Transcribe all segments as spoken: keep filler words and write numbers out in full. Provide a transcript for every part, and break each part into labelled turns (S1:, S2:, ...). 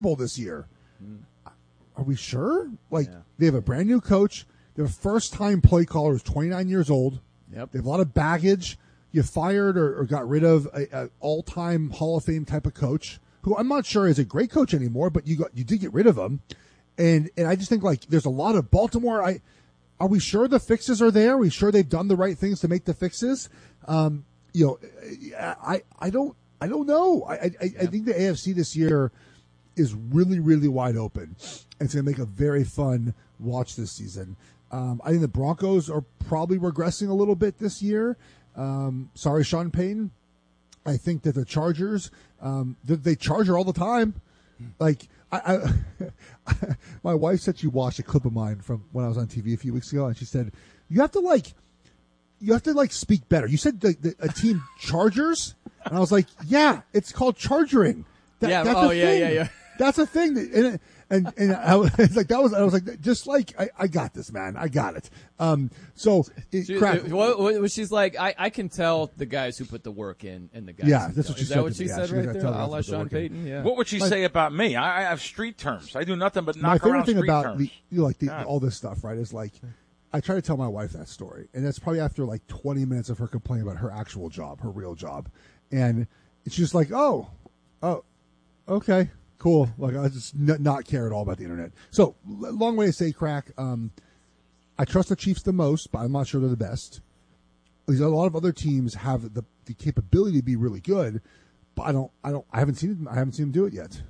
S1: Bowl this year. Mm. Are we sure? Like,
S2: yeah.
S1: they have a brand new coach. Their first-time play caller is twenty-nine years old.
S2: Yep.
S1: They have a lot of baggage. You fired or, or got rid of an all-time Hall of Fame type of coach, who I'm not sure is a great coach anymore, but you got you did get rid of him. And and I just think, like, there's a lot of Baltimore. I Are we sure the fixes are there? Are we sure they've done the right things to make the fixes? Um, you know, I, I don't I don't know. I, I,
S2: yep.
S1: I think the A F C this year is really, really wide open. And it's going to make a very fun watch this season. Um, I think the Broncos are probably regressing a little bit this year. Um, sorry, Sean Payton. I think that the Chargers, um, they, they charge her all the time. Like, I, I my wife said she watched a clip of mine from when I was on T V a few weeks ago, and she said, you have to, like, you have to, like, speak better. You said the, the, a team Chargers? And I was like, yeah, it's called chargering. That,
S2: yeah,
S1: that's
S2: oh,
S1: a
S2: yeah,
S1: thing.
S2: yeah, yeah.
S1: That's a thing. That, and and, and I was like, that was, I was like, just like, I, I got this, man. I got it. Um, so, it,
S2: she,
S1: crack.
S2: What, what, she's like, I, I can tell the guys who put the work in and the guys
S1: Yeah,
S2: who
S1: that's
S2: don't.
S1: what she
S2: Is
S1: said
S2: that what
S1: to
S2: she
S1: me. Yeah,
S2: said
S1: she
S2: right
S1: got
S2: there?
S1: told
S2: A
S1: not
S2: la
S1: to put the
S2: Sean
S1: work in.
S2: Payton? Yeah.
S3: What would she
S1: Like,
S3: say about me? I, I have street terms. I do nothing but
S1: My
S3: knock
S1: favorite
S3: around
S1: thing
S3: street
S1: about
S3: terms.
S1: the, you know, like the,
S3: God.
S1: all this stuff, right, is like, I try to tell my wife that story, and that's probably after like twenty minutes of her complaining about her actual job, her real job, and she's just like, oh, oh, okay, cool. Like, I just n- not care at all about the internet. So, l- long way to say, crack. Um, I trust the Chiefs the most, but I'm not sure they're the best. Because a lot of other teams have the, the capability to be really good, but I don't, I don't, I haven't seen, I haven't seen them do it yet.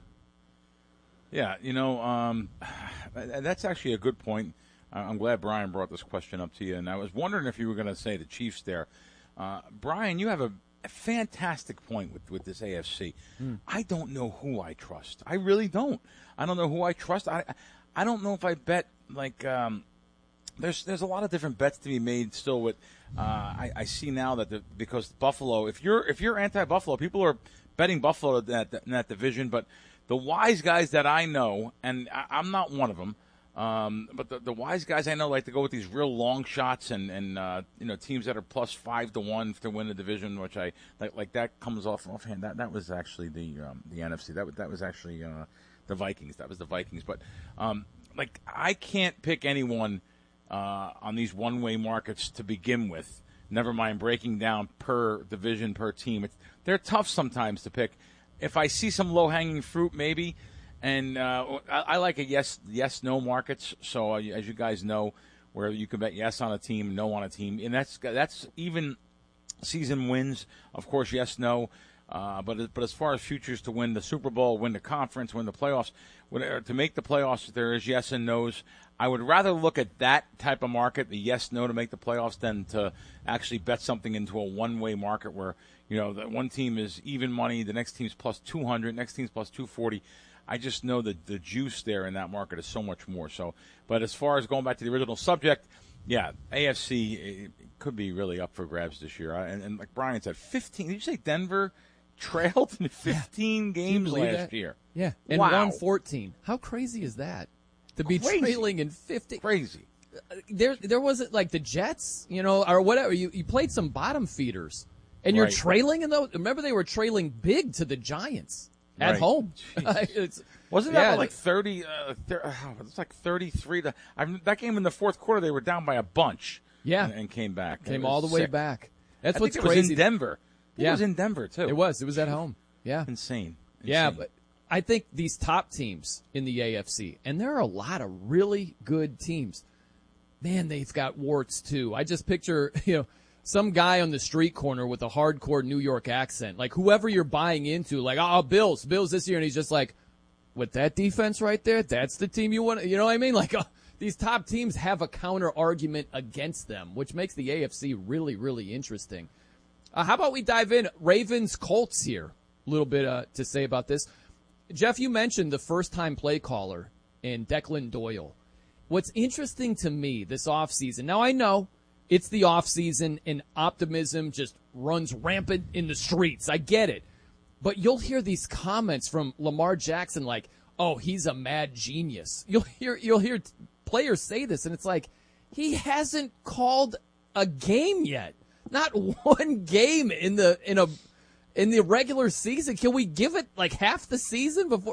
S3: Yeah, you know, um, that's actually a good point. I'm glad Brian brought this question up to you, and I was wondering if you were going to say the Chiefs there. Uh, Brian, you have a, a fantastic point with, with this A F C. Mm. I don't know who I trust. I really don't. I don't know who I trust. I I don't know if I bet, like, um, there's there's a lot of different bets to be made still with, uh, I, I see now that the, because Buffalo, if you're if you're anti-Buffalo, people are betting Buffalo in that, in that division, but the wise guys that I know, and I, I'm not one of them, Um, but the, the wise guys I know like to go with these real long shots and, and uh, you know, teams that are plus five to one to win the division, which I like. Like that comes off offhand. That that was actually the um, the N F C. That was, that was actually uh, the Vikings. That was the Vikings. But um, like I can't pick anyone uh, on these one way markets to begin with. Never mind breaking down per division per team. It's, they're tough sometimes to pick. If I see some low hanging fruit, maybe. And uh, I, I like a yes, yes, no markets. So uh, as you guys know, where you can bet yes on a team, no on a team, and that's that's even season wins. Of course, yes, no. Uh, but but as far as futures to win the Super Bowl, win the conference, win the playoffs, whatever, to make the playoffs, there is yes and no's. I would rather look at that type of market, the yes, no to make the playoffs, than to actually bet something into a one-way market where you know the one team is even money, the next team's plus two hundred, next team's plus two forty. I just know that the juice there in that market is so much more. So, but as far as going back to the original subject, yeah, A F C it could be really up for grabs this year. And, and like Brian said, fifteen. Did you say Denver trailed in fifteen
S2: yeah.
S3: games last
S2: that?
S3: year?
S2: Yeah, and
S3: wow.
S2: won fourteen. How crazy is that? To be
S3: crazy.
S2: trailing in fifty.
S3: Crazy.
S2: There, there wasn't like the Jets, you know, or whatever. You, you played some bottom feeders, and you're
S3: right.
S2: trailing in those. Remember, they were trailing big to the Giants. At
S3: right.
S2: home, it's,
S3: wasn't that
S2: yeah,
S3: like thirty? Uh, thir- it's like thirty-three to I mean, that game in the fourth quarter. They were down by a bunch.
S2: Yeah,
S3: and, and came back.
S2: Came all the
S3: sick.
S2: way back. That's
S3: I
S2: what's
S3: think it
S2: crazy.
S3: Was in Denver.
S2: Yeah,
S3: it was in Denver too.
S2: It was. It was at home. Yeah,
S3: insane. insane.
S2: Yeah, but I think these top teams in the A F C, and there are a lot of really good teams. Man, they've got warts too. I just picture, you know, some guy on the street corner with a hardcore New York accent, like whoever you're buying into, like, oh, Bills, Bills this year. And he's just like, with that defense right there, that's the team you want. You know what I mean? Like uh, these top teams have a counter argument against them, which makes the A F C really, really interesting. Uh, how about we dive in? Ravens, Colts here. A little bit uh, to say about this. Jeff, you mentioned the first-time play caller in Declan Doyle. What's interesting to me this offseason, now I know it's the offseason and optimism just runs rampant in the streets. I get it. But you'll hear these comments from Lamar Jackson like, oh, he's a mad genius. You'll hear you'll hear t- players say this, and it's like, he hasn't called a game yet. Not one game in the in a in the regular season. Can we give it like half the season before?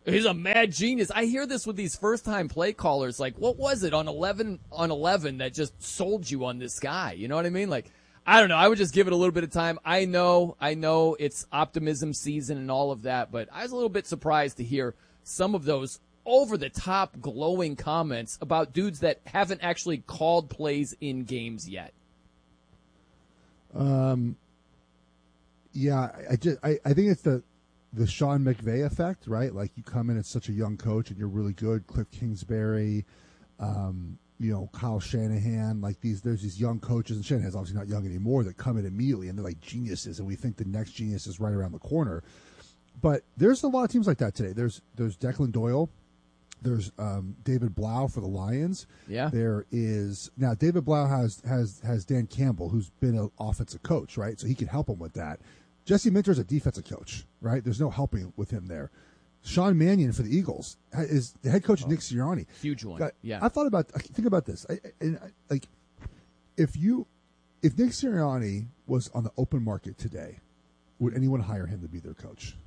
S2: he's a mad genius. I hear this with these first-time play callers. Like, what was it on eleven on eleven that just sold you on this guy? You know what I mean? Like, I don't know. I would just give it a little bit of time. I know, I know it's optimism season and all of that, but I was a little bit surprised to hear some of those over-the-top glowing comments about dudes that haven't actually called plays in games yet.
S1: Um, yeah, I, I just I, I think it's the the Sean McVay effect, right? Like you come in as such a young coach and you're really good. Cliff Kingsbury, um, you know, Kyle Shanahan, like these. There's these young coaches, and Shanahan's obviously not young anymore, that come in immediately and they're like geniuses, and we think the next genius is right around the corner. But there's a lot of teams like that today. There's there's Declan Doyle. There's um, David Blau for the Lions.
S2: Yeah.
S1: There is now David Blau has has has Dan Campbell, who's been an offensive coach, right? So he can help him with that. Jesse Minter's a defensive coach, right? There's no helping with him there. Sean Mannion for the Eagles is the head coach. Oh, Nick Sirianni,
S2: huge one.
S1: God,
S2: yeah.
S1: I thought about think about this. I, and I, like if you if Nick Sirianni was on the open market today, would anyone hire him to be their coach?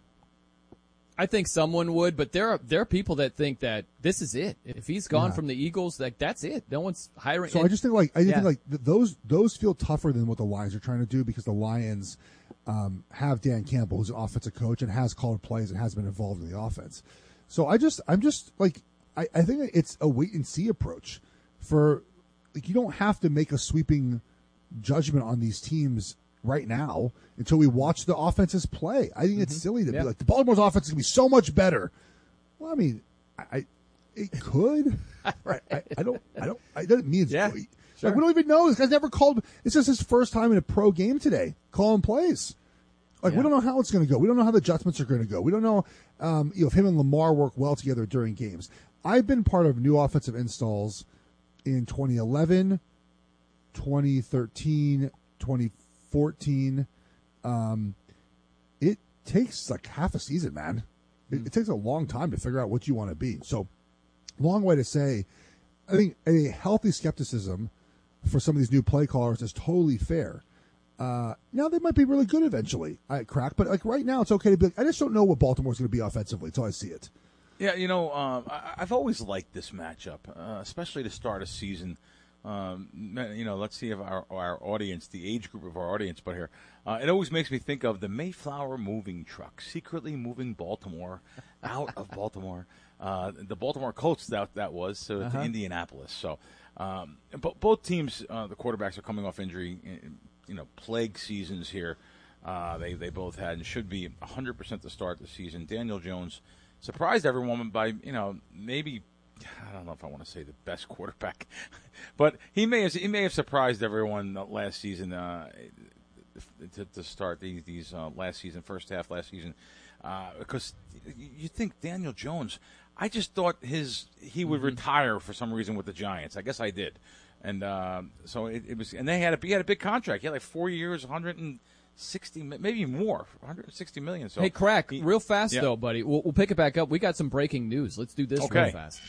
S2: I think someone would, but there are there are people that think that this is it. If he's gone
S1: yeah.
S2: from the Eagles, like that's it. No one's hiring.
S1: So
S2: and,
S1: I just think like I just
S2: yeah.
S1: think like th- those those feel tougher than what the Lions are trying to do, because the Lions um, have Dan Campbell, who's an offensive coach and has called plays and has been involved in the offense. So I just I'm just like I, I think it's a wait and see approach. For like you don't have to make a sweeping judgment on these teams right now until we watch the offenses play. I think mm-hmm. it's silly to yeah. be like the Baltimore's offense is going to be so much better. Well, I mean, I, I it could. right. I, I don't. I don't. I doesn't mean it's
S2: yeah.
S1: Like,
S2: sure.
S1: we don't even know. This guy's never called. It's just his first time in a pro game today, calling plays. Like yeah. we don't know how it's going to go. We don't know how the adjustments are going to go. We don't know, um, you know, if him and Lamar work well together during games. I've been part of new offensive installs in twenty eleven, twenty thirteen, twenty fourteen. Um, it takes like half a season, man. It, it takes a long time to figure out what you want to be. So, long way to say, I think a healthy skepticism for some of these new play callers is totally fair. Uh, now they might be really good eventually at crack, but like right now it's okay to be like, I just don't know what Baltimore's going to be offensively until I see it.
S3: Yeah, you know, um, I, I've always liked this matchup, uh, especially to start a season. Um, you know, let's see if our our audience, the age group of our audience, but here, uh, it always makes me think of the Mayflower moving truck, secretly moving Baltimore out of Baltimore. Uh, the Baltimore Colts, that that was, so uh-huh. to Indianapolis. So, um, but both teams, uh, the quarterbacks are coming off injury, you know, plague seasons here. Uh, they they both had and should be one hundred percent to start the season. Daniel Jones surprised everyone by, you know, maybe. I don't know if I want to say the best quarterback, but he may have he may have surprised everyone last season uh, to, to start these these uh, last season, first half last season, uh, because you think Daniel Jones. I just thought his he would mm-hmm. retire for some reason with the Giants. I guess I did, and uh, so it, it was. And they had a he had a big contract. He had like four years, one hundred and sixty, maybe more, one hundred sixty million. So
S2: hey, Crack,
S3: he,
S2: real fast
S3: yeah.
S2: though, buddy. We'll, we'll pick it back up. We got some breaking news. Let's do this
S3: okay.
S2: real fast.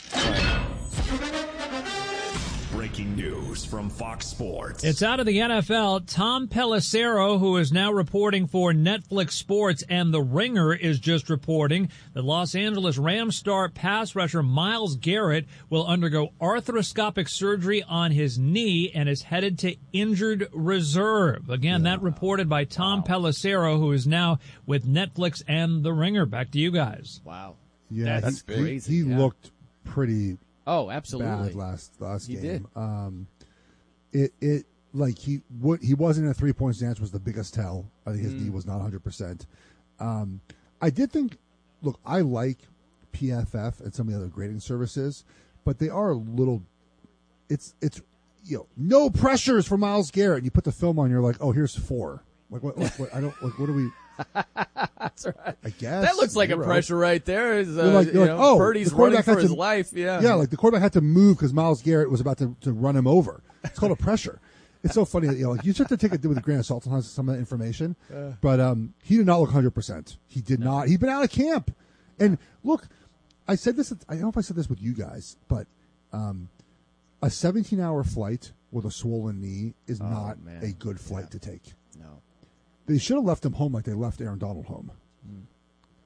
S4: Breaking news from Fox Sports.
S5: It's out of the N F L. Tom Pelissero, who is now reporting for Netflix Sports, and The Ringer is just reporting that Los Angeles Rams star pass rusher Myles Garrett will undergo arthroscopic surgery on his knee and is headed to injured reserve. Again, yeah. that reported by Tom wow. Pelissero, who is now with Netflix and The Ringer. Back to you guys.
S2: Wow.
S1: Yeah,
S2: that's
S1: he,
S2: crazy.
S1: He, he
S2: yeah.
S1: looked pretty
S2: Oh, absolutely.
S1: bad last last
S2: he
S1: game.
S2: Did.
S1: Um, it it like he what he wasn't in a three point stance was the biggest tell. I think his mm. knee was not one hundred percent. Um, I did think. Look, I like P F F and some of the other grading services, but they are a little. It's it's you know no pressures for Myles Garrett. And you put the film on, you're like, oh, here's four. Like what? Like, what I don't like. What do we?
S2: That's right.
S1: I guess
S2: that looks like
S1: zero.
S2: a pressure right there. Is, uh,
S1: you're like, you're
S2: you
S1: like,
S2: know,
S1: oh,
S2: Purdy's
S1: the
S2: running for
S1: had
S2: his
S1: to,
S2: life. Yeah,
S1: yeah. Like the quarterback had to move because Myles Garrett was about to, to run him over. It's called a pressure. It's so funny that you know, like you just have to take it with a grain of salt sometimes some of that information. Uh, but um, he did not look one hundred percent. He did no. not. He'd been out of camp. And look, I said this. I don't know if I said this with you guys, but um, a seventeen-hour flight with a swollen knee is
S2: oh,
S1: not
S2: man.
S1: a good flight
S2: yeah.
S1: to take.
S2: No.
S1: They should have left him home like they left Aaron Donald home. Mm.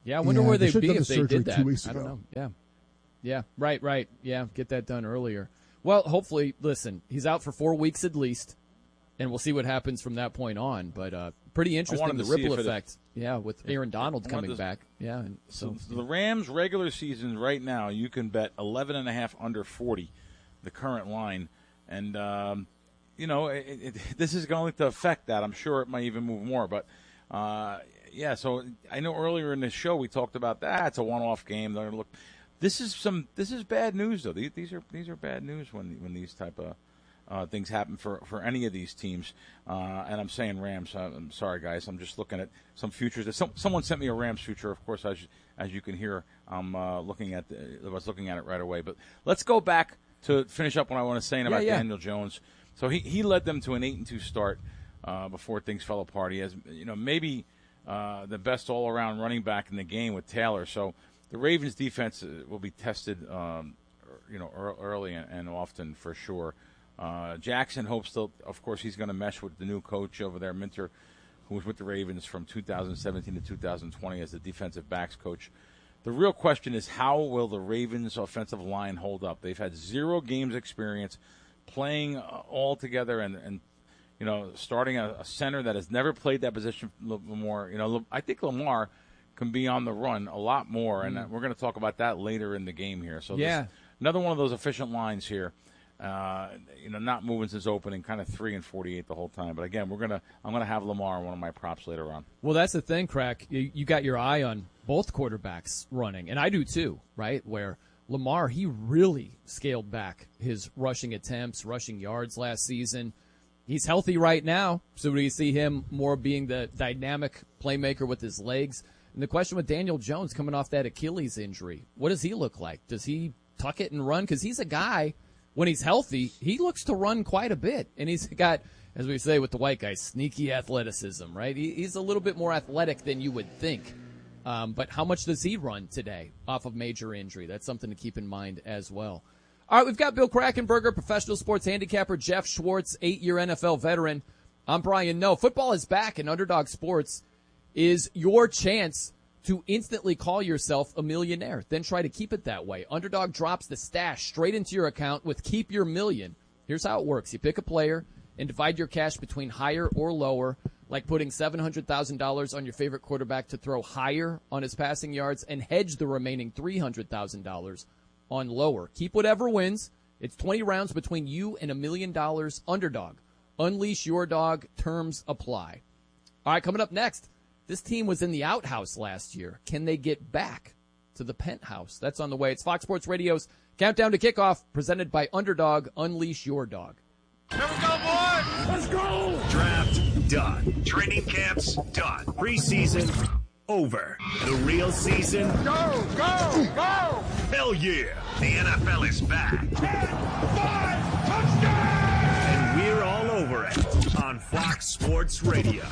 S2: Yeah, I wonder
S1: Yeah,
S2: where
S1: they
S2: they'd
S1: should've
S2: be
S1: done
S2: if
S1: the
S2: they
S1: surgery
S2: did that.
S1: two weeks
S2: I don't
S1: ago.
S2: know. Yeah. Yeah, right, right. Yeah, get that done earlier. Well, hopefully, listen, he's out for four weeks at least, and we'll see what happens from that point on. But uh, pretty interesting, the
S3: to see
S2: ripple
S3: if it-
S2: effect. Yeah, with Aaron Donald
S3: I
S2: coming
S3: wanted to-
S2: back. Yeah, and
S3: So
S2: so
S3: the Rams regular season right now, you can bet eleven and a half under forty, the current line, and um, you know it, it, this is going to affect that. I'm sure it might even move more, but uh, yeah. So I know earlier in this show we talked about that. It's a one-off game. They're gonna look. This is some. This is bad news though. These, these are these are bad news when when these type of Uh, things happen for, for any of these teams, uh, and I'm saying Rams. Uh, I'm sorry, guys. I'm just looking at some futures. Some, someone sent me a Rams future. Of course, as as you can hear, I'm uh, looking at the, I was looking at it right away. But let's go back to finish up what I want to say about
S2: yeah, yeah.
S3: Daniel Jones. So he, he led them to an eight and two start uh, before things fell apart. He has, you know, maybe uh, the best all around running back in the game with Taylor. So the Ravens defense will be tested, um, you know, early and, and often for sure. Uh, Jackson hopes, to, of course, he's going to mesh with the new coach over there, Minter, who was with the Ravens from two thousand seventeen to two thousand twenty as the defensive backs coach. The real question is, how will the Ravens' offensive line hold up? They've had zero games experience playing uh, all together and, and, you know, starting a, a center that has never played that position more. You know, I think Lamar can be on the run a lot more, and mm. we're going to talk about that later in the game here. So
S2: yeah.
S3: this, another one of those efficient lines here. Uh, you know, not moving since opening, kind of three and forty-eight the whole time. But again, we're gonna, I'm gonna have Lamar in one of my props later on.
S2: Well, that's the thing, Crack. You, you got your eye on both quarterbacks running, and I do too, right? Where Lamar, he really scaled back his rushing attempts, rushing yards last season. He's healthy right now, so we see him more being the dynamic playmaker with his legs. And the question with Daniel Jones coming off that Achilles injury, what does he look like? Does he tuck it and run? Because he's a guy. When he's healthy, he looks to run quite a bit. And he's got, as we say with the white guys, sneaky athleticism, right? He, he's a little bit more athletic than you would think. Um, but how much does he run today off of major injury? That's something to keep in mind as well. All right, we've got Bill Krackomberger, professional sports handicapper, Jeff Schwartz, eight-year N F L veteran. I'm Brian Noe. Football is back, and Underdog Sports is your chance to instantly call yourself a millionaire. Then try to keep it that way. Underdog drops the stash straight into your account with Keep Your Million. Here's how it works. You pick a player and divide your cash between higher or lower, like putting seven hundred thousand dollars on your favorite quarterback to throw higher on his passing yards and hedge the remaining three hundred thousand dollars on lower. Keep whatever wins. It's twenty rounds between you and a million dollars. Underdog. Unleash your dog. Terms apply. All right, coming up next. This team was in the outhouse last year. Can they get back to the penthouse? That's on the way. It's Fox Sports Radio's Countdown to Kickoff, presented by Underdog. Unleash your dog.
S6: Here we go, boys! Let's go!
S4: Draft done. Training camps done. Preseason over. The real season.
S6: Go, go, go!
S4: Hell yeah! The N F L is back.
S6: Ten, five, touchdown!
S4: And we're all over it on Fox Sports Radio.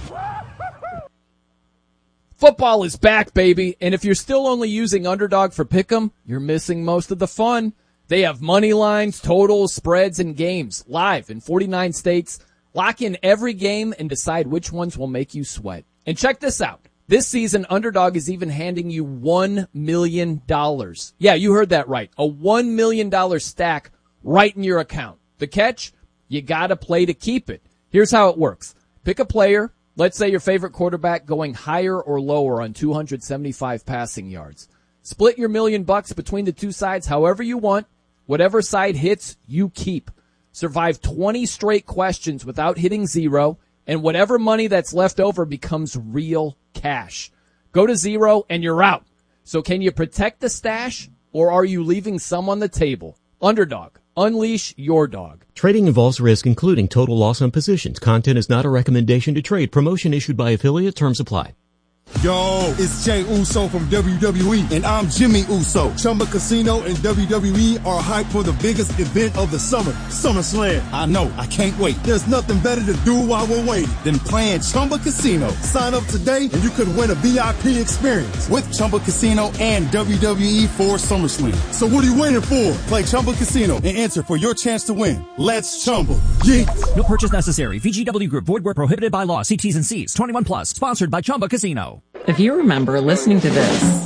S2: Football is back, baby, and if you're still only using Underdog for Pick'em, you're missing most of the fun. They have money lines, totals, spreads, and games live in forty-nine states. Lock in every game and decide which ones will make you sweat. And check this out. This season, Underdog is even handing you one million dollars. Yeah, you heard that right. A one million dollars stack right in your account. The catch? You gotta play to keep it. Here's how it works. Pick a player. Let's say your favorite quarterback going higher or lower on two hundred seventy-five passing yards. Split your million bucks between the two sides however you want. Whatever side hits, you keep. Survive twenty straight questions without hitting zero, and whatever money that's left over becomes real cash. Go to zero and you're out. So can you protect the stash, or are you leaving some on the table? Underdog. Unleash your dog.
S7: Trading involves risk, including total loss on positions. Content is not a recommendation to trade. Promotion issued by affiliate. Terms apply.
S8: Yo, it's Jay Uso from W W E, and I'm Jimmy Uso. Chumba Casino and W W E are hyped for the biggest event of the summer, SummerSlam. I know, I can't wait. There's nothing better to do while we're waiting than playing Chumba Casino. Sign up today and you could win a V I P experience with Chumba Casino and W W E for SummerSlam. So what are you waiting for? Play Chumba Casino and enter for your chance to win. Let's Chumba. Yeah.
S9: No purchase necessary. V G W Group. Void where prohibited by law. See T's and C's. twenty-one plus. Sponsored by Chumba Casino. If you remember listening to this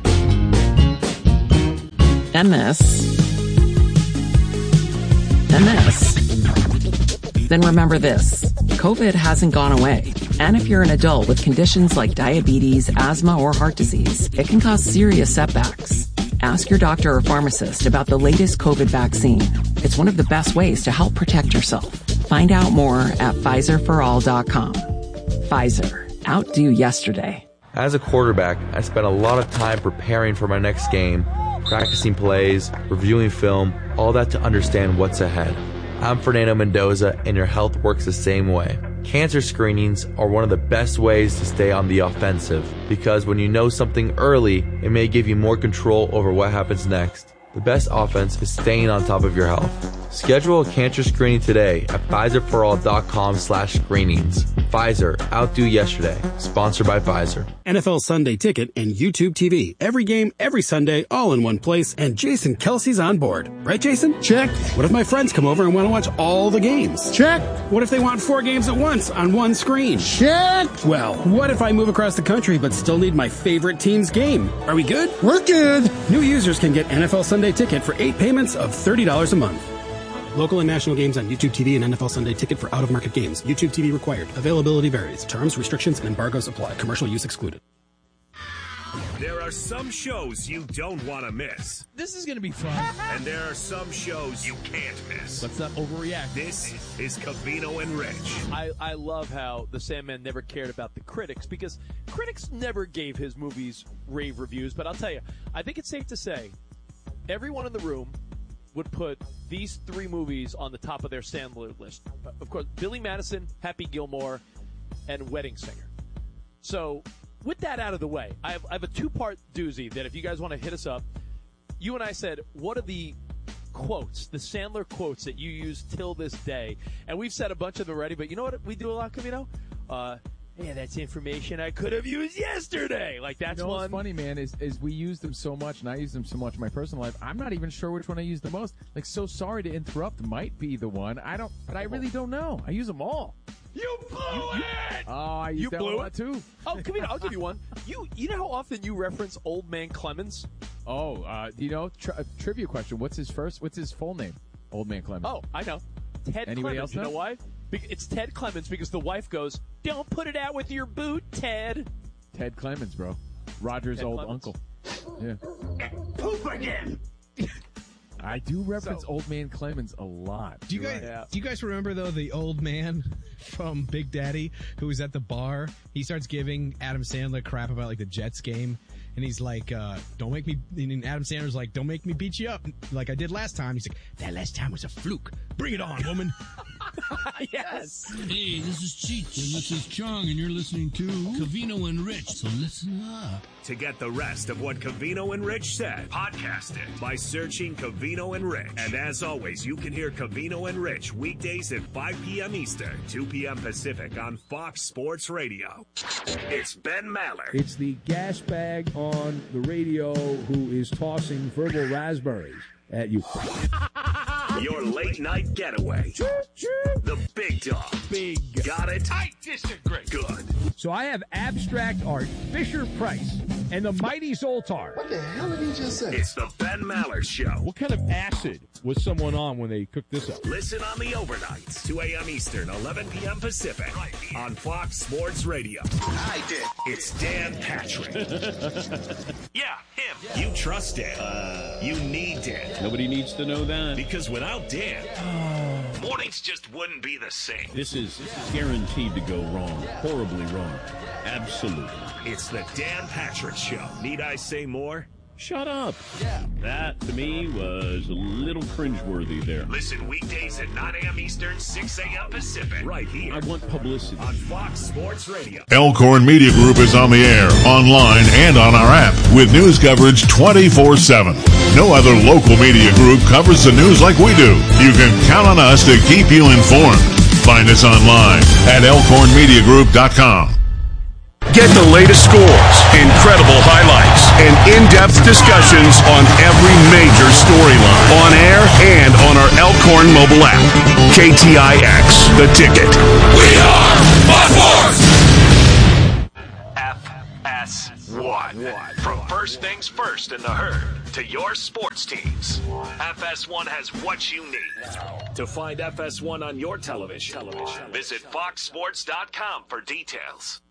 S9: and this and this, then remember this. COVID hasn't gone away. And if you're an adult with conditions like diabetes, asthma, or heart disease, it can cause serious setbacks. Ask your doctor or pharmacist about the latest COVID vaccine. It's one of the best ways to help protect yourself. Find out more at Pfizer for all dot com. Pfizer. Outdo yesterday.
S10: As a quarterback, I spent a lot of time preparing for my next game, practicing plays, reviewing film, all that to understand what's ahead. I'm Fernando Mendoza, and your health works the same way. Cancer screenings are one of the best ways to stay on the offensive, because when you know something early, it may give you more control over what happens next. The best offense is staying on top of your health. Schedule a cancer screening today at Pfizer for all dot com slash screenings. Pfizer, outdo yesterday. Sponsored by Pfizer.
S11: N F L Sunday Ticket and YouTube T V. Every game, every Sunday, all in one place. And Jason Kelsey's on board. Right, Jason?
S8: Check.
S11: What if my friends come over and want to watch all the games?
S8: Check.
S11: What if they want four games at once on one screen?
S8: Check.
S11: Well, what if I move across the country but still need my favorite team's game? Are we good?
S8: We're good.
S11: New users can get N F L Sunday Ticket for eight payments of thirty dollars a month. Local and national games on YouTube T V and N F L Sunday Ticket for out-of-market games. YouTube T V required. Availability varies. Terms, restrictions, and embargoes apply. Commercial use excluded.
S4: There are some shows you don't want to miss.
S12: This is going to be fun.
S4: And there are some shows you can't miss.
S12: Let's not overreact.
S4: This is Covino and Rich.
S13: I, I love how the Sandman never cared about the critics, because critics never gave his movies rave reviews. But I'll tell you, I think it's safe to say everyone in the room would put these three movies on the top of their Sandler list. Of course, Billy Madison, Happy Gilmore, and Wedding Singer. So, with that out of the way, I have, I have a two-part doozy that if you guys want to hit us up, you and I said, what are the quotes, the Sandler quotes that you use till this day? And we've said a bunch of them already, but you know what we do a lot, Camino? Uh, yeah, that's information I could have used yesterday. Like, that's
S2: you know,
S13: one.
S2: What's funny, man, is, is we use them so much, and I use them so much in my personal life, I'm not even sure which one I use the most. Like, so sorry to interrupt might be the one. I don't, but I really don't know. I use them all.
S13: You blew it!
S2: Oh, I use
S13: you
S2: that
S13: blew
S2: one
S13: it
S2: too.
S13: Oh, come here. I'll give you one. You you know how often you reference Old Man Clemens?
S2: Oh, uh, do you know, tri- uh, trivia question, what's his first, what's his full name? Old Man Clemens.
S13: Oh, I know. Ted
S2: Anybody
S13: Clemens.
S2: else
S13: You
S2: know?
S13: know why? Be- It's Ted Clemens because the wife goes, "Don't put it out with your boot, Ted."
S2: Ted Clemens, bro. Roger's
S13: Ted
S2: old
S13: Clemens.
S2: uncle. Yeah.
S4: Poop again.
S2: I do reference
S13: So-
S2: Old Man Clemens a lot.
S12: Do you
S2: You're
S12: guys
S2: right.
S13: Yeah.
S12: do you guys remember though the old man from Big Daddy who was at the bar? He starts giving Adam Sandler crap about like the Jets game, and he's like, uh, "Don't make me." And Adam Sandler's like, "Don't make me beat you up like I did last time." He's like, "That last time was a fluke. Bring it on, woman."
S13: Yes.
S14: Hey, this is Cheech, and this is Chong, and you're listening to Covino and Rich, so listen up.
S4: To get the rest of what Covino and Rich said, podcast it by searching Covino and Rich. And as always, you can hear Covino and Rich weekdays at five p.m. Eastern, two p.m. Pacific on Fox Sports Radio. It's Ben Maller.
S15: It's the gas bag on the radio who is tossing verbal raspberries at you.
S4: Your late night getaway. The big dog.
S15: Big.
S4: Got it?
S6: I disagree.
S4: Good.
S15: So I have abstract art, Fisher Price, and the mighty Zoltar.
S8: What the hell did he just say?
S4: It's the Ben Maller Show.
S15: What kind of acid was someone on when they cooked this up?
S4: Listen on the overnights, two a.m. Eastern, eleven p.m. Pacific, right on Fox Sports Radio. I did. It's Dan Patrick. Yeah, him. You trust Dan. Uh, you need Dan.
S14: Nobody needs to know that.
S4: Because without Dan, mornings just wouldn't be the same.
S14: This is guaranteed to go wrong. Horribly wrong. Absolutely.
S4: It's the Dan Patrick Show. Need I say more?
S14: Shut up. Yeah. That, to me, was a little cringeworthy there.
S4: Listen weekdays at nine a.m. Eastern, six a.m. Pacific, right here
S14: I want publicity.
S4: on Fox Sports Radio.
S16: Elkhorn Media Group is on the air, online, and on our app with news coverage twenty-four seven. No other local media group covers the news like we do. You can count on us to keep you informed. Find us online at elkhorn media group dot com.
S17: Get the latest scores, incredible highlights, and in-depth discussions on every major storyline on air and on our Elkhorn mobile app. K T I X, The Ticket. We are Buffalo!
S4: F One. From first things first in the herd to your sports teams, F S one has what you need. To find F S one on your television, television. visit fox sports dot com for details.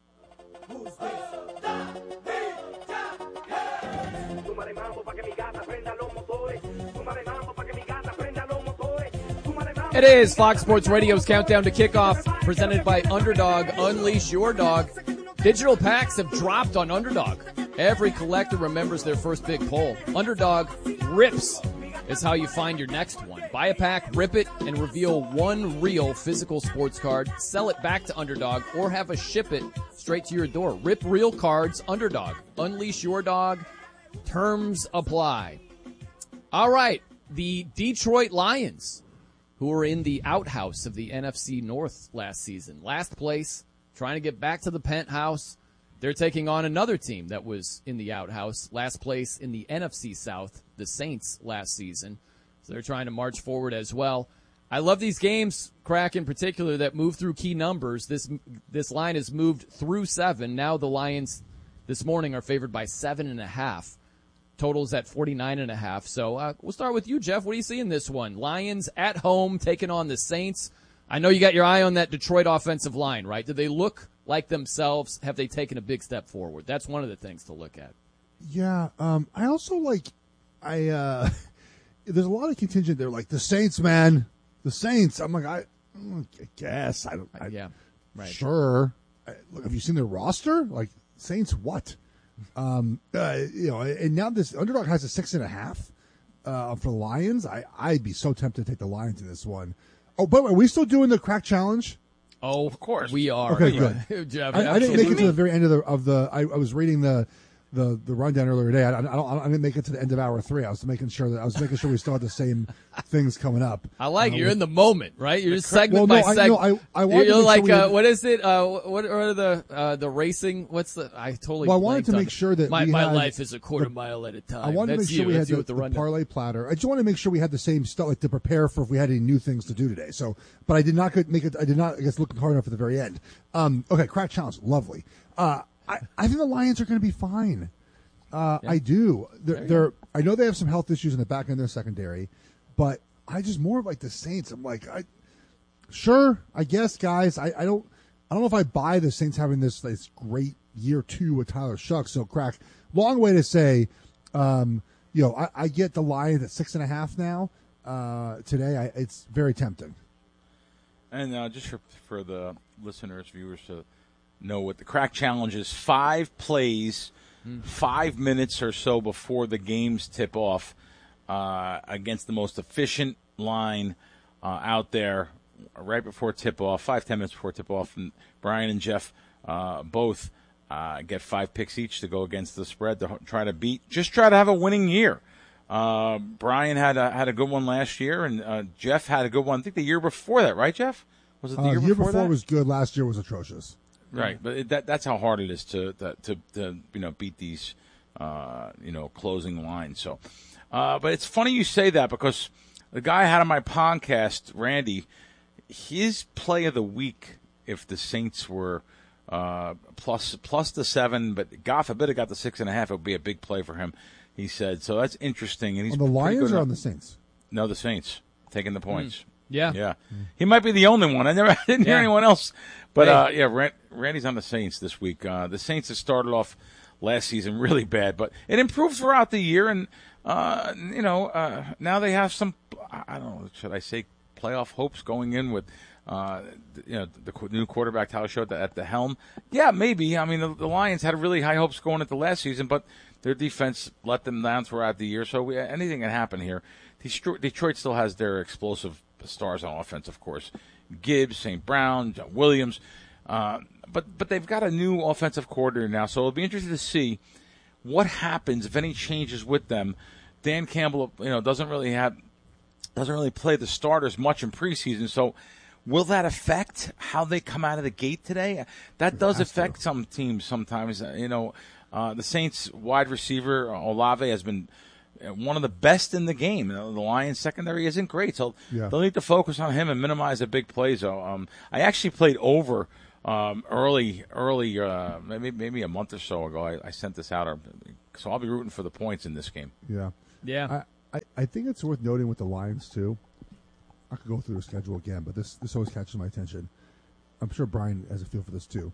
S2: It is Fox Sports Radio's Countdown to Kickoff, presented by Underdog. Unleash your dog. Digital packs have dropped on Underdog. Every collector remembers their first big pull. Underdog rips is how you find your next one. Buy a pack, rip it, and reveal one real physical sports card. Sell it back to Underdog or have us ship it straight to your door. Rip real cards, Underdog. Unleash your dog. Terms apply. All right, the Detroit Lions, who were in the outhouse of the N F C North last season. Last place, trying to get back to the penthouse. They're taking on another team that was in the outhouse. Last place in the N F C South, the Saints, last season. So they're trying to march forward as well. I love these games, Crack in particular, that move through key numbers. This this line has moved through seven. Now the Lions this morning are favored by seven and a half. Totals at forty-nine and a half. So uh, we'll start with you, Jeff. What do you see in this one? Lions at home taking on the Saints. I know you got your eye on that Detroit offensive line, right? Do they look like themselves? Have they taken a big step forward? That's one of the things to look at.
S1: Yeah. Um, I also like, I, uh, there's a lot of contingent there. Like the Saints, man, the Saints. I'm like, I, I guess I don't, I,
S2: yeah, right.
S1: Sure. I, look, have you seen their roster? Like Saints, what? Um, uh, you know, and now this Underdog has a six and a half uh, for the Lions. I, I'd be so tempted to take the Lions in this one. Oh, but are we still doing the crack challenge?
S2: Oh, of course we are.
S1: Okay, good.
S2: Jeff,
S1: I, I didn't make it to the very end of the of the. I, I was reading the. The, the rundown earlier today. I, I, don't, I didn't make it to the end of hour three. I was making sure that I was making sure we still had the same things coming up.
S2: I like
S1: uh,
S2: you're in the moment, right? You're just segment
S1: well, no,
S2: by segment.
S1: I, no, I, I wanted
S2: you're
S1: to make
S2: like
S1: sure we
S2: uh,
S1: had,
S2: what is it? Uh, what are the uh, the racing? What's the? I totally.
S1: Well, I wanted to
S2: on
S1: make
S2: it.
S1: sure that
S2: my
S1: we
S2: my
S1: had
S2: life is a quarter
S1: the,
S2: mile at a time.
S1: I wanted
S2: That's
S1: to make sure
S2: you.
S1: we had
S2: That's
S1: the,
S2: the,
S1: the parlay platter. I just wanted to make sure we had the same stuff, like to prepare for if we had any new things to do today. So, but I did not make it. I did not. I guess look hard enough at the very end. Um, okay, crack challenge, lovely. Uh, I I think the Lions are going to be fine. Uh, yeah. I do. They're, they're. I know they have some health issues in the back end of their secondary, but I just more of like the Saints. I'm like, I sure, I guess, guys. I, I don't. I don't know if I buy the Saints having this this great year two with Tyler Shucks. So crack. Long way to say, um, you know, I, I get the Lions at six and a half now. Uh, today, I, it's very tempting.
S3: And uh, just for for the listeners, viewers to know what the crack challenge is: five plays. Five minutes or so before the games tip off uh, against the most efficient line uh, out there right before tip off, five, ten minutes before tip off. And Brian and Jeff uh, both uh, get five picks each to go against the spread to try to beat, just try to have a winning year. Uh, Brian had a, had a good one last year, and uh, Jeff had a good one, I think the year before that, right, Jeff? Was it the
S1: uh,
S3: year,
S1: year
S3: before,
S1: before
S3: that?
S1: was good. Last year was atrocious.
S3: Right, but it, that that's how hard it is to to, to, to you know beat these uh, you know closing lines. So, uh, but it's funny you say that because the guy I had on my podcast, Randy, his play of the week, if the Saints were uh, plus plus the seven, but God forbid it got the six and a half, it would be a big play for him. He said so. That's interesting. And he's
S1: on the Lions
S3: good
S1: or on the Saints?
S3: No, the Saints taking the points.
S2: Mm. Yeah,
S3: yeah. Mm. He might be the only one. I never I didn't yeah. hear anyone else. But uh, yeah, Rand, Randy's on the Saints this week. Uh, the Saints have started off last season really bad, but it improved throughout the year, and uh, you know uh, now they have some. I don't know, should I say playoff hopes going in with uh, you know the new quarterback Tyler Shucks at the helm. Yeah, maybe. I mean the, the Lions had really high hopes going into last season, but their defense let them down throughout the year. So we, anything can happen here. Detroit still has their explosive stars on offense, of course. Gibbs, Saint Brown, John Williams. Uh, but but they've got a new offensive coordinator now, so it'll be interesting to see what happens, if any changes with them. Dan Campbell, you know, doesn't really have doesn't really play the starters much in preseason, so will that affect how they come out of the gate today? That does affect to. some teams sometimes. You know, uh, the Saints wide receiver, Olave, has been one of the best in the game. The Lions secondary isn't great, so yeah. they'll need to focus on him and minimize the big plays. Um, I actually played over um, early, early, uh, maybe maybe a month or so ago, I, I sent this out. Or, so I'll be rooting for the points in this game.
S1: Yeah,
S2: yeah.
S1: I, I, I think it's worth noting with the Lions too. I could go through the schedule again, but this this always catches my attention. I'm sure Brian has a feel for this too.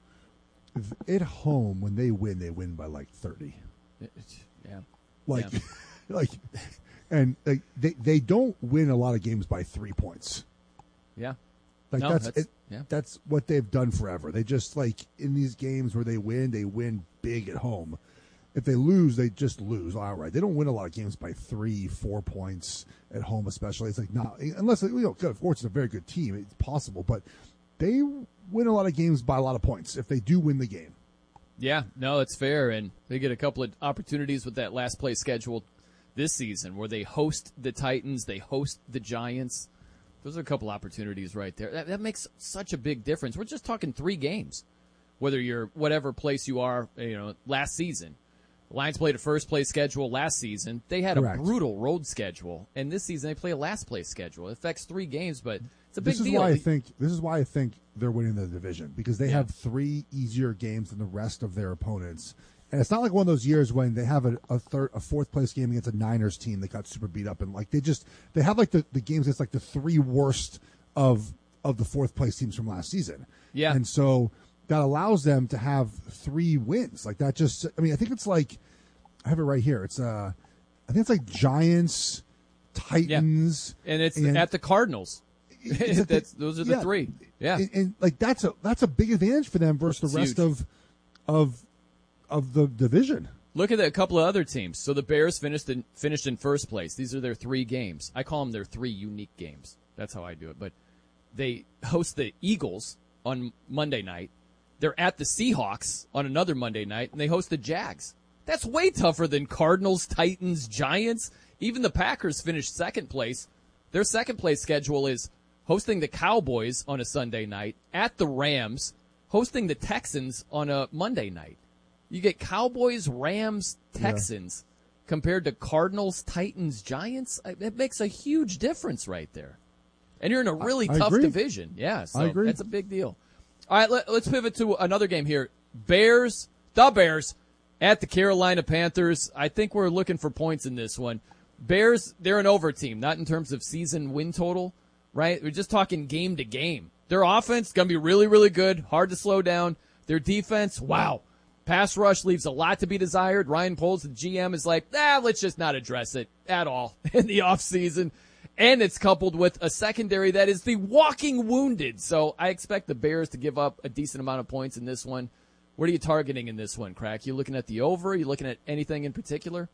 S1: At home, when they win, they win by like thirty.
S2: Yeah,
S1: like,
S2: yeah.
S1: like, and like they they don't win a lot of games by three points.
S2: Yeah.
S1: Like
S2: no,
S1: that's
S2: that's,
S1: it,
S2: yeah.
S1: that's what they've done forever. They just like in these games where they win, they win big at home. If they lose, they just lose outright. They don't win a lot of games by three, four points at home, especially. It's like not unless you know, of course, it's a very good team. It's possible, but they win a lot of games by a lot of points if they do win the game.
S2: Yeah, no, it's fair, and they get a couple of opportunities with that last place schedule this season where they host the Titans, they host the Giants. Those are a couple opportunities right there. That, that makes such a big difference. We're just talking three games, whether you're whatever place you are. You know, last season, the Lions played a first place schedule last season. They had
S1: Correct.
S2: a brutal road schedule, and this season they play a last place schedule. It affects three games, but it's a big
S1: this is
S2: deal.
S1: Why I think this is why I think they're winning the division because they
S2: Yeah.
S1: have three easier games than the rest of their opponents. And it's not like one of those years when they have a, a third, a fourth place game against a Niners team that got super beat up, and like they just they have like the, the games that's like the three worst of of the fourth place teams from last season.
S2: Yeah,
S1: and so that allows them to have three wins. Like that just, I mean, I think it's like I have it right here. It's uh, I think it's like Giants, Titans,
S2: and it's
S1: and,
S2: at the Cardinals.
S1: It's at the-
S2: That's, those are the
S1: yeah.
S2: three. Yeah,
S1: and, and like that's a that's a big advantage for them versus
S2: It's
S1: the rest
S2: huge.
S1: of of of the division.
S2: Look at a couple of other teams. So the Bears finished in, finished in first place. These are their three games. I call them their three unique games. That's how I do it. But they host the Eagles on Monday night. They're at the Seahawks on another Monday night, and they host the Jags. That's way tougher than Cardinals, Titans, Giants. Even the Packers finished second place. Their second place schedule is hosting the Cowboys on a Sunday night, at the Rams, hosting the Texans on a Monday night. You get Cowboys, Rams, Texans yeah. compared to Cardinals, Titans, Giants. It makes a huge difference right there. And you're in a really
S1: I
S2: tough
S1: agree.
S2: division. Yeah, so
S1: I agree.
S2: that's a big deal. All right, let, let's pivot to another game here. Bears, the Bears, at the Carolina Panthers. I think we're looking for points in this one. Bears, they're an over team, not in terms of season win total, right? We're just talking game to game. Their offense is going to be really, really good, hard to slow down. Their defense, wow. Pass rush leaves a lot to be desired. Ryan Poles, the G M, is like, ah, let's just not address it at all in the offseason. And it's coupled with a secondary that is the walking wounded. So I expect the Bears to give up a decent amount of points in this one. What are you targeting in this one, Crack? You looking at the over? Are you looking at anything in particular?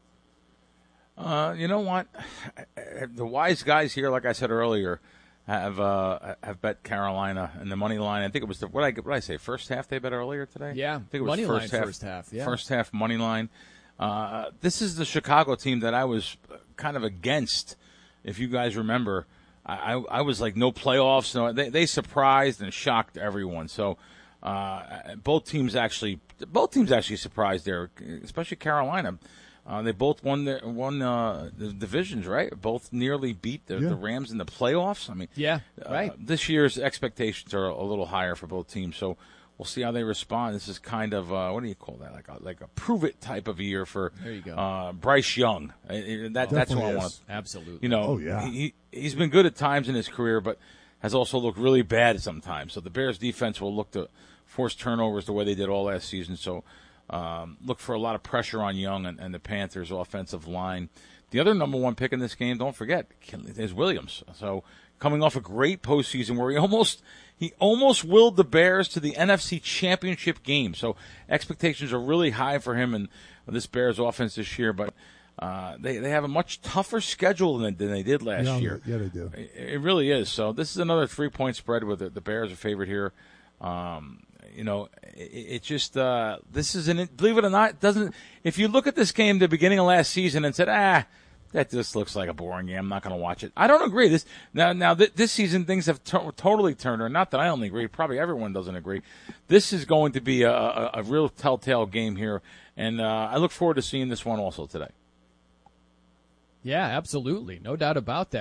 S3: Uh, you know what? The wise guys here, like I said earlier, have uh, have bet Carolina in the money line. I think it was the what I what did I say first half they bet earlier today.
S2: Yeah,
S3: I think it was
S2: money
S3: first
S2: line
S3: half,
S2: first half. Yeah,
S3: first half money line. Uh, this is the Chicago team that I was kind of against. If you guys remember, I, I, I was like no playoffs. No, they they surprised and shocked everyone. So uh, both teams actually both teams actually surprised there, especially Carolina. Uh, they both won the won uh, the divisions, right? Both nearly beat the,
S1: Yeah.
S3: the Rams in the playoffs. I mean,
S2: Yeah,
S3: uh,
S2: right.
S3: this year's expectations are a little higher for both teams, so we'll see how they respond. This is kind of uh, what do you call that? Like a, like a prove it type of year for
S2: There you go.
S3: Uh, Bryce Young. Uh, uh, that, that's what I
S1: Definitely
S3: want.
S1: is.
S2: Absolutely.
S3: You know,
S1: Oh, yeah.
S3: he he's been good at times in his career, but has also looked really bad sometimes. So the Bears defense will look to force turnovers the way they did all last season. So. Um, look for a lot of pressure on Young and, and the Panthers' offensive line. The other number one pick in this game, don't forget, is Williams. So coming off a great postseason where he almost he almost willed the Bears to the N F C Championship game. So expectations are really high for him and this Bears offense this year. But uh, they they have a much tougher schedule than, than they did last
S1: yeah,
S3: year.
S1: Yeah, they do.
S3: It, it really is. So this is another three point spread where the, the Bears are favored here. Um, You know, it, it just uh, this is an believe it or not, it doesn't. If you look at this game the beginning of last season and said, ah, that just looks like a boring game, I'm not going to watch it. I don't agree. This now now th- this season things have to- totally turned. Or not that I only agree, probably everyone doesn't agree. This is going to be a, a, a real telltale game here, and uh, I look forward to seeing this one also today.
S2: Yeah, absolutely. No doubt about that.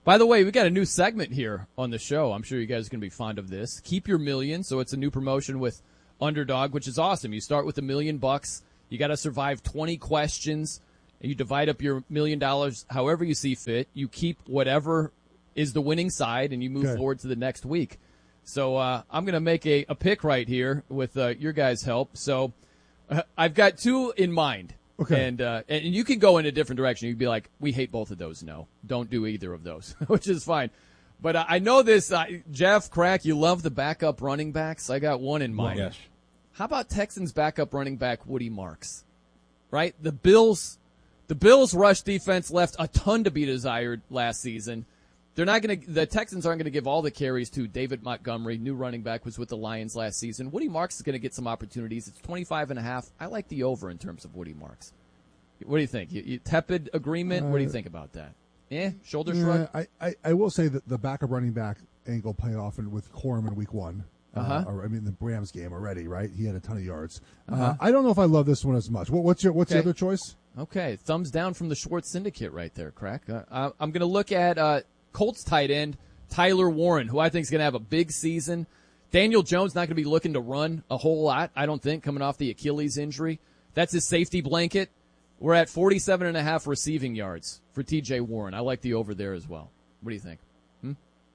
S2: By the way, we got a new segment here on the show. I'm sure you guys are going to be fond of this. Keep your million. So it's a new promotion with Underdog, which is awesome. You start with a million bucks. You got to survive twenty questions. And you divide up your million dollars however you see fit. You keep whatever is the winning side, and you move
S1: Good.
S2: forward to the next week. So uh, I'm going to make a, a pick right here with uh, your guys' help. So uh, I've got two in mind.
S1: Okay.
S2: And, uh, and you can go in a different direction. You'd be like, we hate both of those. No, don't do either of those, which is fine. But uh, I know this, uh, Jeff, Crack, you love the backup running backs. I got one in mind.
S3: Yes.
S2: How about Texans backup running back Woody Marks? Right? The Bills, the Bills rush defense left a ton to be desired last season. They're not going to, the Texans aren't going to give all the carries to David Montgomery, new running back, was with the Lions last season. Woody Marks is going to get some opportunities. It's twenty-five and a half. I like the over in terms of Woody Marks. What do you think? You, you tepid agreement? Uh, what do you think about that? Eh, shoulder
S1: yeah,
S2: shrug?
S1: I, I, I will say that the backup running back angle paid off in, with Corum in week one.
S2: Uh-huh.
S1: Uh, or, I mean, the Rams game already, right? He had a ton of yards.
S2: Uh-huh.
S1: Uh, I don't know if I love this one as much. What, what's your What's
S2: Okay.
S1: the other choice?
S2: Okay, thumbs down from the Schwartz Syndicate right there, Crack. Uh, I'm going to look at uh, Colts tight end Tyler Warren, who I think is going to have a big season. Daniel Jones not going to be looking to run a whole lot, I don't think, coming off the Achilles injury. That's his safety blanket. We're at forty-seven and a half receiving yards for T J Warren. I like the over there as well. What do you think? Hmm?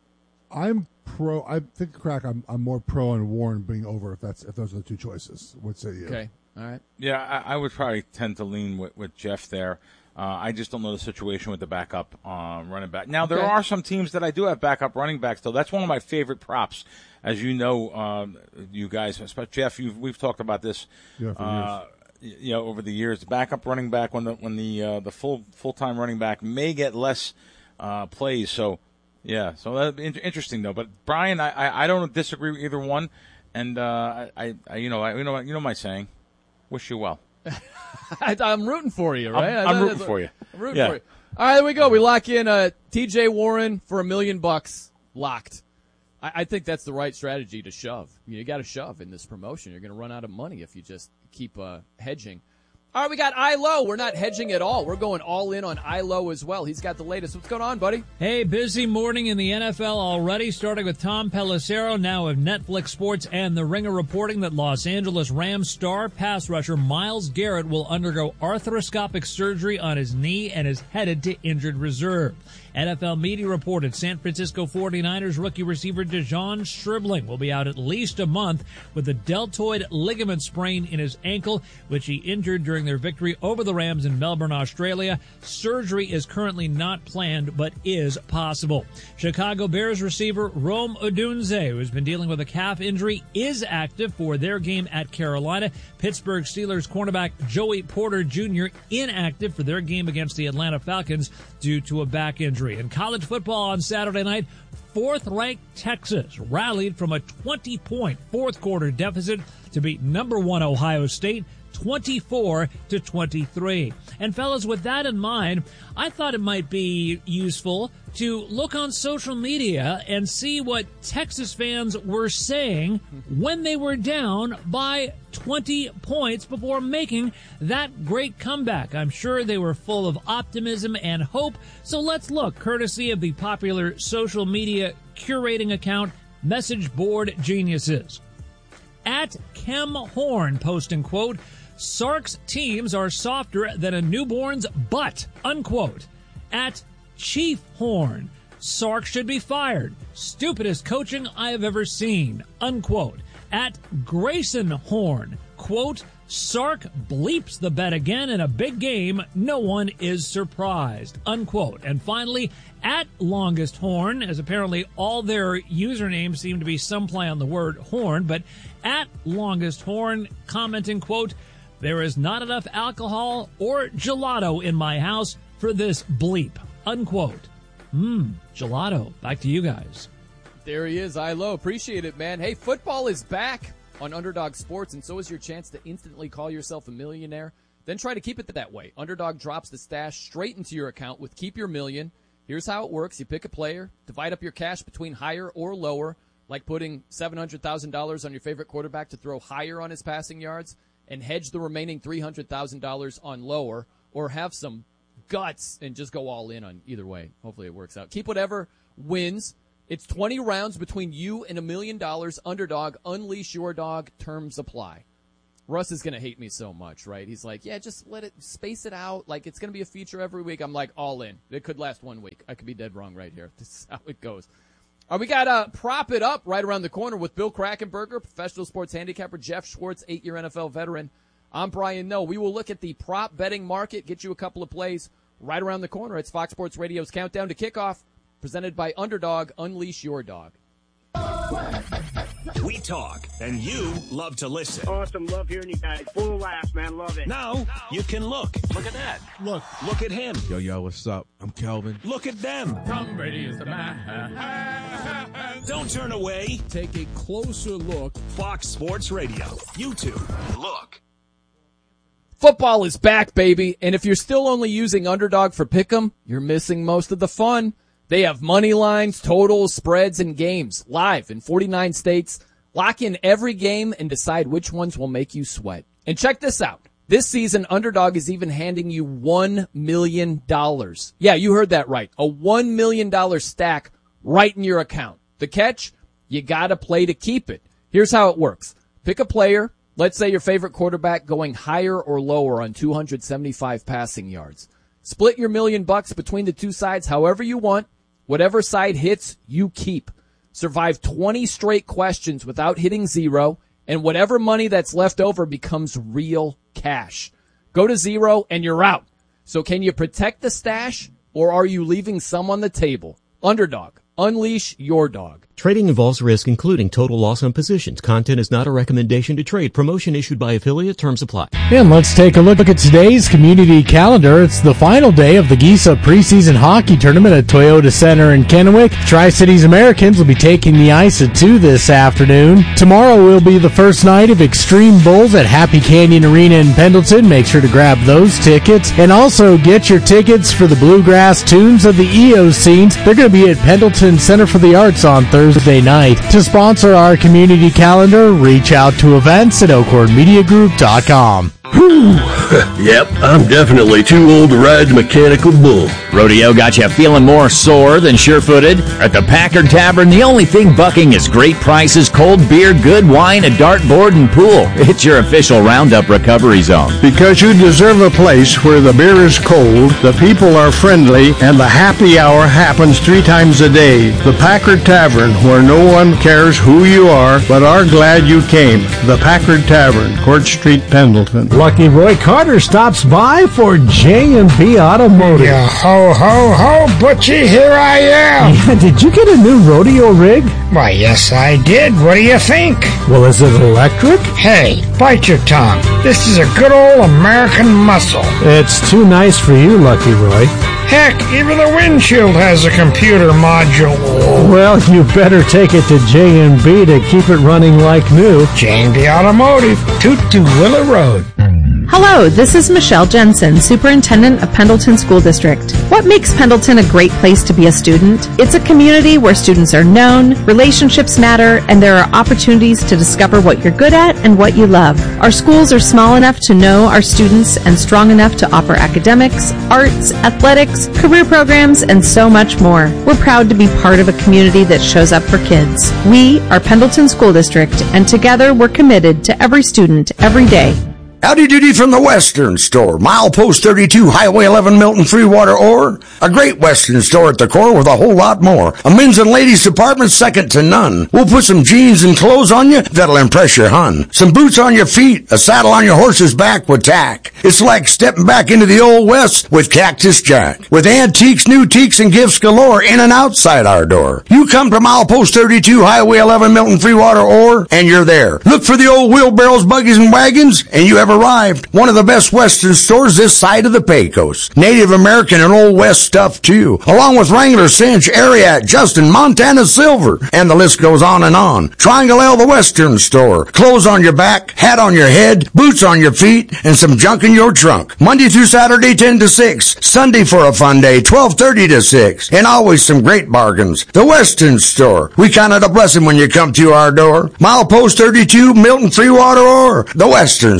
S1: I'm pro. I think Crack. I'm I'm more pro on Warren being over if that's if those are the two choices. What say you?
S2: Okay. All right.
S3: Yeah, I, I would probably tend to lean with, with Jeff there. Uh, I just don't know the situation with the backup uh, running back. Now, there
S2: Okay.
S3: are some teams that I do have backup running backs, though. That's one of my favorite props. As you know, uh, you guys, especially Jeff, you've, we've talked about this
S1: Yeah, for
S3: uh, y- you know, over the years. The backup running back, when the when the uh, the full full time running back may get less uh, plays. So, yeah, so that'd be in- interesting though. But Brian, I, I, I don't disagree with either one, and uh, I, I you know I, you know you know my saying, wish you well.
S2: I, I'm rooting for you, right?
S3: I'm,
S2: I-
S3: I'm
S2: I-
S3: rooting for you.
S2: I'm rooting
S3: Yeah.
S2: for you. All right, there we go. We lock in uh, T J Warren for a million bucks. Locked. I, I think that's the right strategy to shove. You, you got to shove in this promotion. You're going to run out of money if you just keep uh, hedging. All right, we got I L O. We're not hedging at all. We're going all in on I L O as well. He's got the latest. What's going on, buddy?
S5: Hey, busy morning in the N F L already, starting with Tom Pelissero, now of Netflix Sports and The Ringer, reporting that Los Angeles Rams star pass rusher Myles Garrett will undergo arthroscopic surgery on his knee and is headed to injured reserve. N F L media reported San Francisco forty-niners rookie receiver Dejon Stribling will be out at least a month with a deltoid ligament sprain in his ankle, which he injured during their victory over the Rams in Melbourne, Australia. Surgery is currently not planned, but is possible. Chicago Bears receiver Rome Odunze, who has been dealing with a calf injury, is active for their game at Carolina. Pittsburgh Steelers cornerback Joey Porter Junior inactive for their game against the Atlanta Falcons due to a back injury. In college football on Saturday night, fourth-ranked Texas rallied from a twenty-point fourth-quarter deficit to beat number one Ohio State twenty-four to twenty-three. And fellas, with that in mind, I thought it might be useful to look on social media and see what Texas fans were saying when they were down by twenty points before making that great comeback. I'm sure they were full of optimism and hope. So let's look, courtesy of the popular social media curating account Message Board Geniuses. At Kem Horn posting, quote, Sark's teams are softer than a newborn's butt, unquote. At Chief Horn, Sark should be fired. Stupidest coaching I have ever seen, unquote. At Grayson Horn, quote, Sark bleeps the bet again in a big game. No one is surprised, unquote. And finally, at Longest Horn, as apparently all their usernames seem to be some play on the word horn, but at Longest Horn commenting, quote, there is not enough alcohol or gelato in my house for this bleep, unquote. Mmm, gelato. Back to you guys.
S2: There he is, I L O. Appreciate it, man. Hey, football is back on Underdog Sports, and so is your chance to instantly call yourself a millionaire. Then try to keep it that way. Underdog drops the stash straight into your account with Keep Your Million. Here's how it works. You pick a player, divide up your cash between higher or lower, like putting seven hundred thousand dollars on your favorite quarterback to throw higher on his passing yards, and hedge the remaining three hundred thousand dollars on lower, or have some guts and just go all in on either way. Hopefully it works out. Keep whatever wins. It's twenty rounds between you and a million dollars. Underdog, unleash your dog. Terms apply. Russ is going to hate me so much, right? He's like, yeah, just let it, space it out. Like, it's going to be a feature every week. I'm like, all in. It could last one week. I could be dead wrong right here. This is how it goes. All right, we got to prop it up right around the corner with Bill Krackomberger, professional sports handicapper, Jeff Schwartz, eight-year N F L veteran. I'm Brian Noe. We will look at the prop betting market, get you a couple of plays right around the corner. It's Fox Sports Radio's Countdown to Kickoff, presented by Underdog. Unleash your dog.
S4: We talk, and you love to listen.
S18: Awesome. Love hearing you guys. Full of laughs, man. Love it.
S4: Now, you can look. Look at that. Look. Look at him.
S19: Yo, yo, what's up? I'm Kelvin.
S4: Look at them.
S6: Tom Brady is the man.
S4: Don't turn away.
S15: Take a closer look.
S4: Fox Sports Radio. YouTube. Look.
S2: Football is back, baby. And if you're still only using Underdog for Pick'em, you're missing most of the fun. They have money lines, totals, spreads, and games live in forty-nine states. Lock in every game and decide which ones will make you sweat. And check this out. This season, Underdog is even handing you one million dollars. Yeah, you heard that right. A one million dollars stack right in your account. The catch? You gotta play to keep it. Here's how it works. Pick a player. Let's say your favorite quarterback going higher or lower on two hundred seventy-five passing yards. Split your million bucks between the two sides however you want. Whatever side hits, you keep. Survive twenty straight questions without hitting zero, and whatever money that's left over becomes real cash. Go to zero and you're out. So can you protect the stash, or are you leaving some on the table? Underdog. Unleash your dog.
S7: Trading involves risk, including total loss on positions. Content is not a recommendation to trade. Promotion issued by affiliate. Terms apply.
S20: And let's take a look at today's community calendar. It's the final day of the Giesa preseason hockey tournament at Toyota Center in Kennewick. Tri-Cities Americans will be taking the ice at two this afternoon. Tomorrow will be the first night of Extreme Bowls at Happy Canyon Arena in Pendleton. Make sure to grab those tickets. And also get your tickets for the Bluegrass Tunes of the Eocenes. They're going to be at Pendleton Center for the Arts on Thursday. Thursday night. To sponsor our community calendar, reach out to events at elkhorn media group dot com.
S21: Whew. Yep, I'm definitely too old to ride the mechanical bull.
S22: Rodeo got you feeling more sore than sure-footed? At the Packard Tavern, the only thing bucking is great prices, cold beer, good wine, a dartboard, and pool. It's your official Roundup recovery zone.
S21: Because you deserve a place where the beer is cold, the people are friendly, and the happy hour happens three times a day. The Packard Tavern, where no one cares who you are, but are glad you came. The Packard Tavern, Court Street, Pendleton.
S20: Lucky Roy Carter stops by for J and B Automotive.
S23: Yeah, ho, ho, ho, Butchie, here I am.
S20: Yeah, did you get a new rodeo rig?
S23: Why, yes, I did. What do you think?
S20: Well, is it electric?
S23: Hey, bite your tongue. This is a good old American muscle.
S20: It's too nice for you, Lucky Roy.
S23: Heck, even the windshield has a computer module.
S20: Well, you better take it to J and B to keep it running like new.
S23: J and B Automotive, Toot to Willow Road.
S24: Hello, this is Michelle Jensen, Superintendent of Pendleton School District. What makes Pendleton a great place to be a student? It's a community where students are known, relationships matter, and there are opportunities to discover what you're good at and what you love. Our schools are small enough to know our students and strong enough to offer academics, arts, athletics, career programs, and so much more. We're proud to be part of a community that shows up for kids. We are Pendleton School District, and together we're committed to every student every day.
S25: Howdy doody from the Western Store. Milepost thirty-two, Highway eleven, Milton Freewater Ore. A great Western store at the core with a whole lot more. A men's and ladies department second to none. We'll put some jeans and clothes on you that'll impress your hun. Some boots on your feet, a saddle on your horse's back with tack. It's like stepping back into the Old West with Cactus Jack. With antiques, new teaks, and gifts galore in and outside our door. You come to Milepost thirty-two, Highway eleven, Milton Freewater Ore, and you're there. Look for the old wheelbarrows, buggies, and wagons, and you have arrived. One of the best Western stores this side of the Pecos. Native American and Old West stuff too, along with Wrangler, Cinch, Ariat, Justin, Montana Silver, and the list goes on and on. Triangle L, the Western Store. Clothes on your back, hat on your head, boots on your feet, and some junk in your trunk. Monday through Saturday, ten to six. Sunday for a fun day, twelve thirty to six. And always some great bargains. The Western Store. We count it a blessing when you come to our door. Milepost thirty-two, Milton Freewater Ore. The Western Store.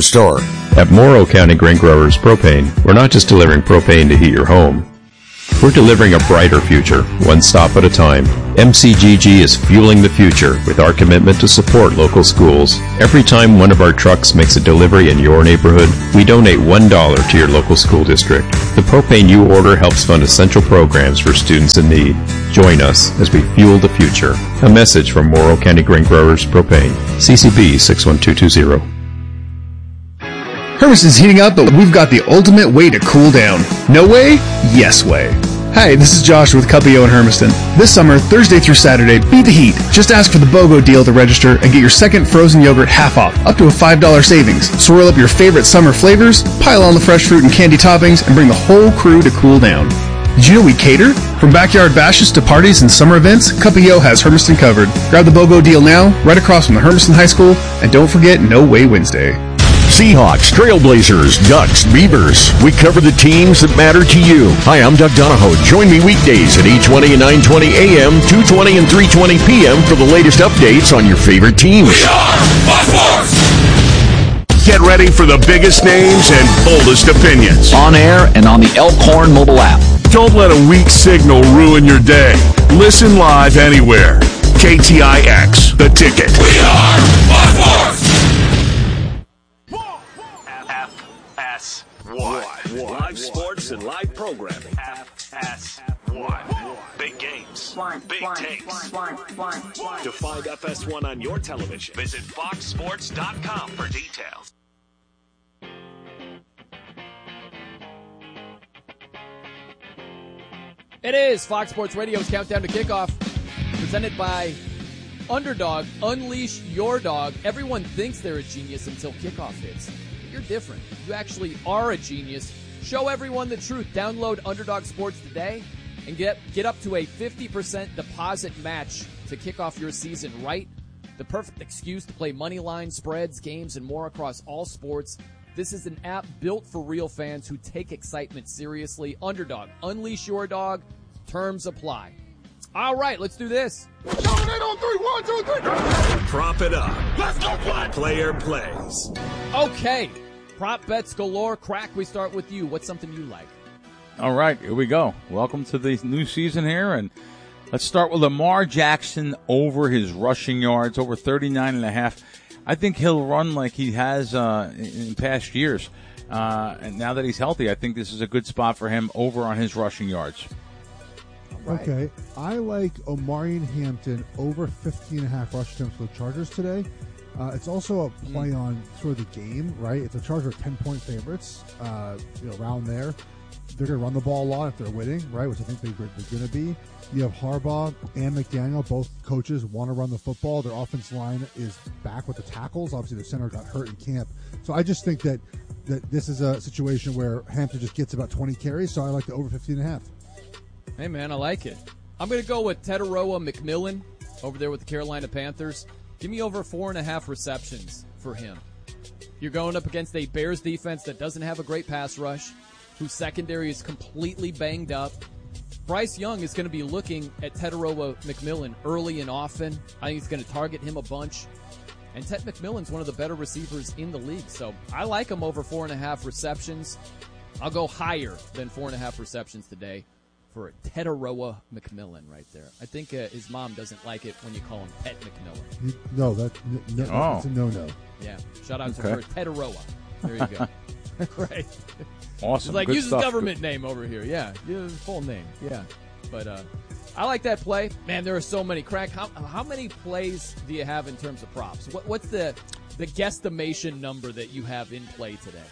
S9: At Morrow County Grain Growers Propane, we're not just delivering propane to heat your home. We're delivering a brighter future, one stop at a time. M C G G is fueling the future with our commitment to support local schools. Every time one of our trucks makes a delivery in your neighborhood, we donate one dollar to your local school district. The propane you order helps fund essential programs for students in need. Join us as we fuel the future. A message from Morrow County Grain Growers Propane. C C B six one two two zero.
S10: Hermiston's heating up, but we've got the ultimate way to cool down. No way? Yes way. Hi, this is Josh with Cuppio in Hermiston. This summer, Thursday through Saturday, beat the heat. Just ask for the BOGO deal to register and get your second frozen yogurt half off, up to a five dollars savings. Swirl up your favorite summer flavors, pile on the fresh fruit and candy toppings, and bring the whole crew to cool down. Did you know we cater? From backyard bashes to parties and summer events, Cuppio has Hermiston covered. Grab the BOGO deal now, right across from the Hermiston High School, and don't forget No Way Wednesday.
S17: Seahawks, Trailblazers, Ducks, Beavers. We cover the teams that matter to you. Hi, I'm Doug Donahoe. Join me weekdays at eight twenty and nine twenty a m, two twenty and three twenty p m for the latest updates on your favorite teams. We are Fox Sports! Get ready for the biggest names and boldest opinions.
S22: On air and on the Elkhorn mobile app.
S17: Don't let a weak signal ruin your day. Listen live anywhere. K T I X, The Ticket. We are Fox Sports!
S4: Live sports and live programming. F S one. Big games. One, big one, takes. One, one, one, to find F S one on your television, visit fox sports dot com for details.
S2: It is Fox Sports Radio's Countdown to Kickoff, presented by Underdog. Unleash your dog. Everyone thinks they're a genius until kickoff hits. You're different. You actually are a genius. Show everyone the truth. Download Underdog Sports today and get get up to a fifty percent deposit match to kick off your season right. The perfect excuse to play money line, spreads, games, and more across all sports. This is an app built for real fans who take excitement seriously. Underdog. Unleash your dog. Terms apply. All right, let's do this.
S4: On three, one, two, three. Prop it up. Let's go play. Player plays.
S2: Okay. Prop bets galore. Crack, we start with you. What's something you like?
S3: All right, here we go. Welcome to the new season here, and let's start with Lamar Jackson over his rushing yards, over thirty-nine and a half. I think he'll run like he has uh, in past years. Uh, and now that he's healthy, I think this is a good spot for him over on his rushing yards.
S1: Right. Okay, I like Omarion Hampton over fifteen and a half rush attempts for the Chargers today. Uh, it's also a play mm. on sort of the game, right? If the Chargers are ten-point favorites, uh, you know, around there, they're going to run the ball a lot if they're winning, right? Which I think they're, they're going to be. You have Harbaugh and McDaniel, both coaches want to run the football. Their offensive line is back with the tackles. Obviously, the center got hurt in camp. So I just think that, that this is a situation where Hampton just gets about twenty carries, so I like the over fifteen and a half.
S2: Hey, man, I like it. I'm going to go with Tetaroa McMillan over there with the Carolina Panthers. Give me over four and a half receptions for him. You're going up against a Bears defense that doesn't have a great pass rush, whose secondary is completely banged up. Bryce Young is going to be looking at Tetaroa McMillan early and often. I think he's going to target him a bunch. And Ted McMillan's one of the better receivers in the league, so I like him over four and a half receptions. I'll go higher than four and a half receptions today for Tetaroa McMillan right there. I think uh, his mom doesn't like it when you call him Pet McMillan.
S1: No, that no,
S3: oh.
S1: that's a no-no.
S2: Yeah, shout out
S3: okay.
S2: to her, Tetaroa. There you go. Right.
S3: Awesome.
S2: It's like,
S3: Good
S2: use
S3: stuff.
S2: his government name over here. Yeah, use his full name. Yeah. But uh, I like that play. Man, there are so many. Crack, how, how many plays do you have in terms of props? What, what's the, the guesstimation number that you have in play today?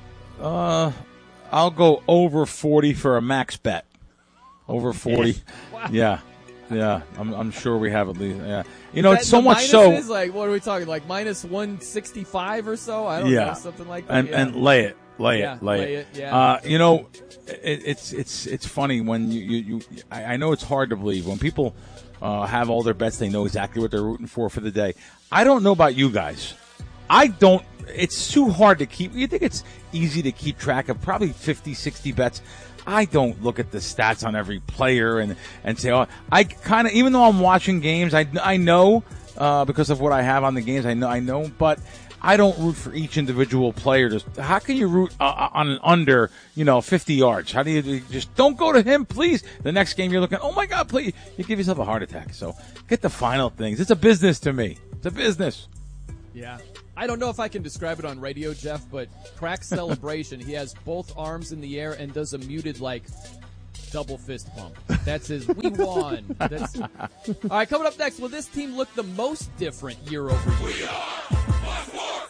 S3: Uh, I'll go over forty for a max bet. Over forty.
S2: Wow.
S3: Yeah. Yeah. I'm I'm sure we have at least. Yeah. You
S2: Is
S3: know,
S2: that
S3: it's so
S2: the
S3: much so.
S2: minuses? Like, what are we talking? Like minus one sixty-five or so? I don't
S3: yeah.
S2: know. Something like that.
S3: And,
S2: yeah.
S3: and lay it. Lay
S2: yeah,
S3: it. Lay,
S2: lay
S3: it.
S2: it. Yeah.
S3: Uh, you know, it, it's it's it's funny when you, you, you I, I know it's hard to believe. When people uh, have all their bets, they know exactly what they're rooting for for the day. I don't know about you guys. I don't. It's too hard to keep. You think it's easy to keep track of probably fifty, sixty bets. I don't look at the stats on every player and, and say, oh, I kind of, even though I'm watching games, I, I know, uh, because of what I have on the games, I know, I know, but I don't root for each individual player. Just how can you root uh, on an under, you know, fifty yards? How do you, you just don't go to him, please? The next game you're looking, oh my God, please! You give yourself a heart attack. So get the final things. It's a business to me. It's a business.
S2: Yeah. I don't know if I can describe it on radio, Jeff, but crack celebration. He has both arms in the air and does a muted, like, double fist pump. That's his, we won. That's, all right, coming up next, will this team look the most different year over year? We are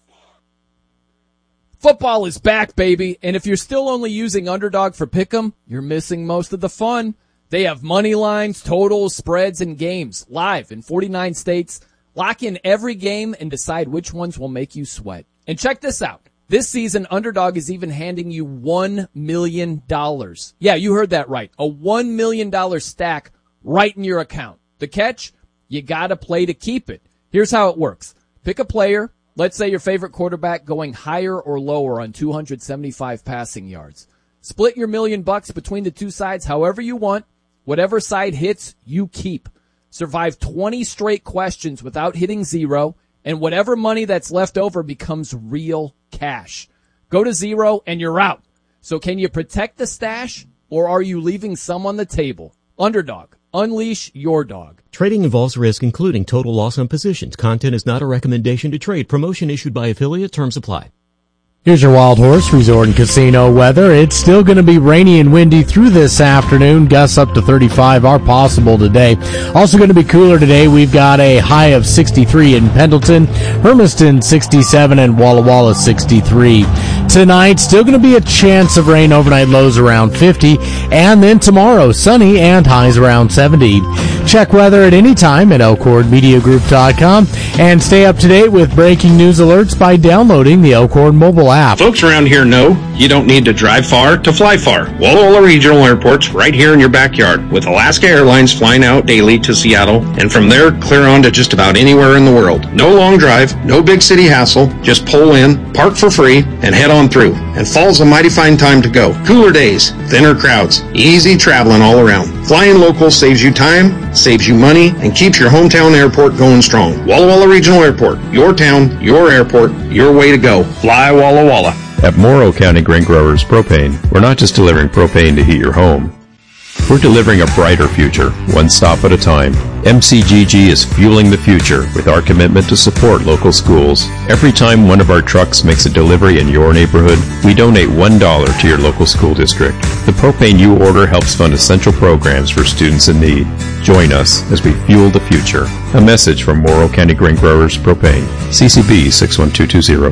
S2: Football is back, baby, and if you're still only using Underdog for Pick'em, you're missing most of the fun. They have money lines, totals, spreads, and games live in forty-nine states. Lock in every game and decide which ones will make you sweat. And check this out. This season, Underdog is even handing you one million dollars. Yeah, you heard that right. A one million dollars stack right in your account. The catch? You gotta play to keep it. Here's how it works. Pick a player. Let's say your favorite quarterback going higher or lower on two hundred seventy-five passing yards. Split your million bucks between the two sides however you want. Whatever side hits, you keep. Survive twenty straight questions without hitting zero, and whatever money that's left over becomes real cash. Go to zero and you're out. So can you protect the stash, or are you leaving some on the table? Underdog. Unleash your dog.
S7: Trading involves risk, including total loss on positions. Content is not a recommendation to trade. Promotion issued by affiliate. Terms apply.
S20: Here's your Wild Horse Resort and Casino weather. It's still going to be rainy and windy through this afternoon. Gusts up to thirty-five are possible today. Also going to be cooler today. We've got a high of sixty-three in Pendleton, Hermiston sixty-seven, and Walla Walla sixty-three. Tonight, still going to be a chance of rain, overnight lows around fifty. And then tomorrow, sunny and highs around seventy. Check weather at any time at elkhorn media group dot com. And stay up to date with breaking news alerts by downloading the Elkhorn mobile app.
S8: Folks around here know you don't need to drive far to fly far. Walla Walla Regional Airport's right here in your backyard, with Alaska Airlines flying out daily to Seattle, and from there clear on to just about anywhere in the world. No long drive, no big city hassle, just pull in, park for free, and head on through. And fall's a mighty fine time to go. Cooler days, thinner crowds, easy traveling all around. Flying local saves you time, saves you money, and keeps your hometown airport going strong. Walla Walla Regional Airport, your town, your airport, your way to go. Fly Walla Walla.
S9: At Morrow County Grain Growers Propane, we're not just delivering propane to heat your home. We're delivering a brighter future, one stop at a time. M C G G is fueling the future with our commitment to support local schools. Every time one of our trucks makes a delivery in your neighborhood, we donate one dollar to your local school district. The propane you order helps fund essential programs for students in need. Join us as we fuel the future. A message from Morrow County Grain Growers Propane. C C B six one two two zero.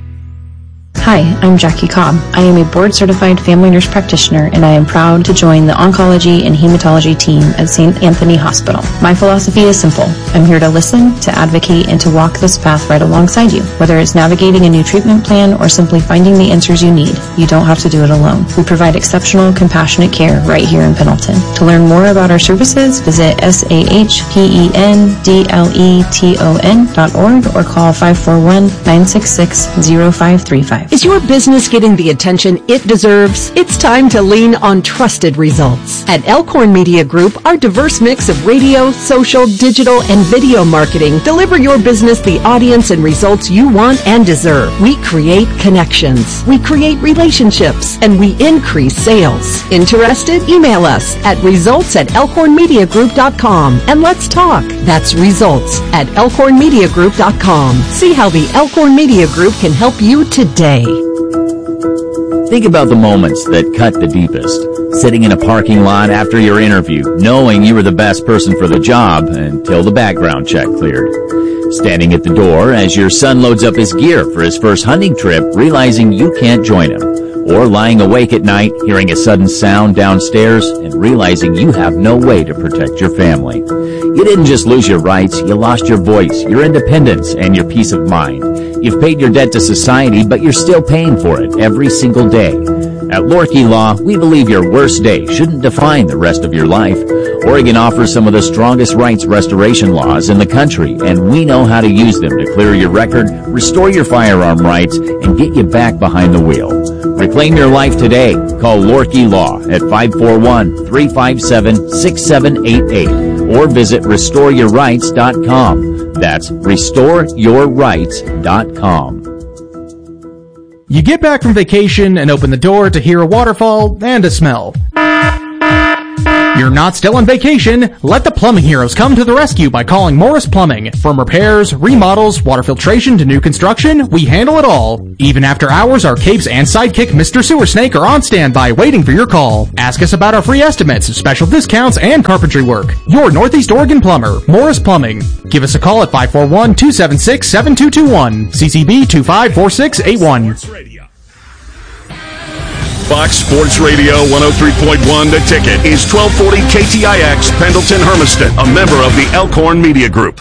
S11: Hi, I'm Jackie Cobb. I am a board-certified family nurse practitioner, and I am proud to join the oncology and hematology team at Saint Anthony Hospital. My philosophy is simple. I'm here to listen, to advocate, and to walk this path right alongside you. Whether it's navigating a new treatment plan or simply finding the answers you need, you don't have to do it alone. We provide exceptional, compassionate care right here in Pendleton. To learn more about our services, visit S A H P E N D L E T O N dot org or call five four one, nine six six, zero five three five.
S12: Is your business getting the attention it deserves? It's time to lean on trusted results. At Elkhorn Media Group, our diverse mix of radio, social, digital, and video marketing deliver your business the audience and results you want and deserve. We create connections, we create relationships, and we increase sales. Interested? Email us at results at elkhorn media group dot com and let's talk. That's results at elkhorn media group dot com. See how the Elkhorn Media Group can help you today.
S22: Think about the moments that cut the deepest. Sitting in a parking lot after your interview, knowing you were the best person for the job until the background check cleared. Standing at the door as your son loads up his gear for his first hunting trip, realizing you can't join him. Or lying awake at night, hearing a sudden sound downstairs and realizing you have no way to protect your family. You didn't just lose your rights, you lost your voice, your independence, and your peace of mind. You've paid your debt to society, but you're still paying for it every single day. At Lorkey Law, we believe your worst day shouldn't define the rest of your life. Oregon offers some of the strongest rights restoration laws in the country, and we know how to use them to clear your record, restore your firearm rights, and get you back behind the wheel. Reclaim your life today. Call Lorkey Law at five four one, three five seven, six seven eight eight or visit restore your rights dot com. That's restore your rights dot com.
S10: You get back from vacation and open the door to hear a waterfall and a smell. You're not still on vacation. Let the plumbing heroes come to the rescue by calling Morris Plumbing. From repairs, remodels, water filtration to new construction, we handle it all. Even after hours, our capes and sidekick Mister Sewer Snake are on standby waiting for your call. Ask us about our free estimates, special discounts, and carpentry work. Your Northeast Oregon plumber, Morris Plumbing. Give us a call at five four one, two seven six, seven two two one. C C B two five four six eight one.
S17: Fox Sports Radio one oh three point one The Ticket is twelve forty K T I X Pendleton Hermiston, a member of the Elkhorn Media Group.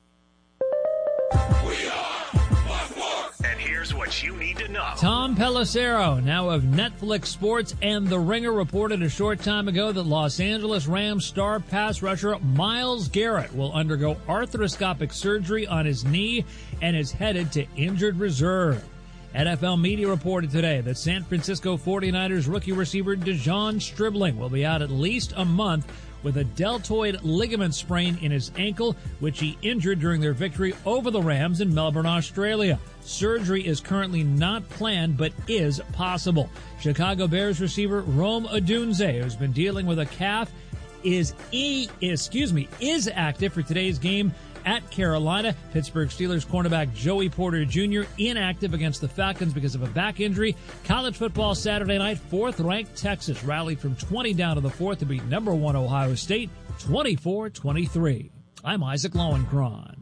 S4: And here's what you need to know.
S5: Tom Pelissero, now of Netflix Sports and The Ringer, reported a short time ago that Los Angeles Rams star pass rusher Myles Garrett will undergo arthroscopic surgery on his knee and is headed to injured reserve. N F L Media reported today that San Francisco forty-niners rookie receiver Dejon Stribling will be out at least a month with a deltoid ligament sprain in his ankle, which he injured during their victory over the Rams in Melbourne, Australia. Surgery is currently not planned, but is possible. Chicago Bears receiver Rome Odunze, who's been dealing with a calf, is e, excuse me, is active for today's game at Carolina. Pittsburgh Steelers cornerback Joey Porter Junior inactive against the Falcons because of a back injury. College football Saturday night, fourth-ranked Texas rallied from twenty down to the fourth to beat number one Ohio State twenty-four twenty-three. I'm Isaac Lowenkron.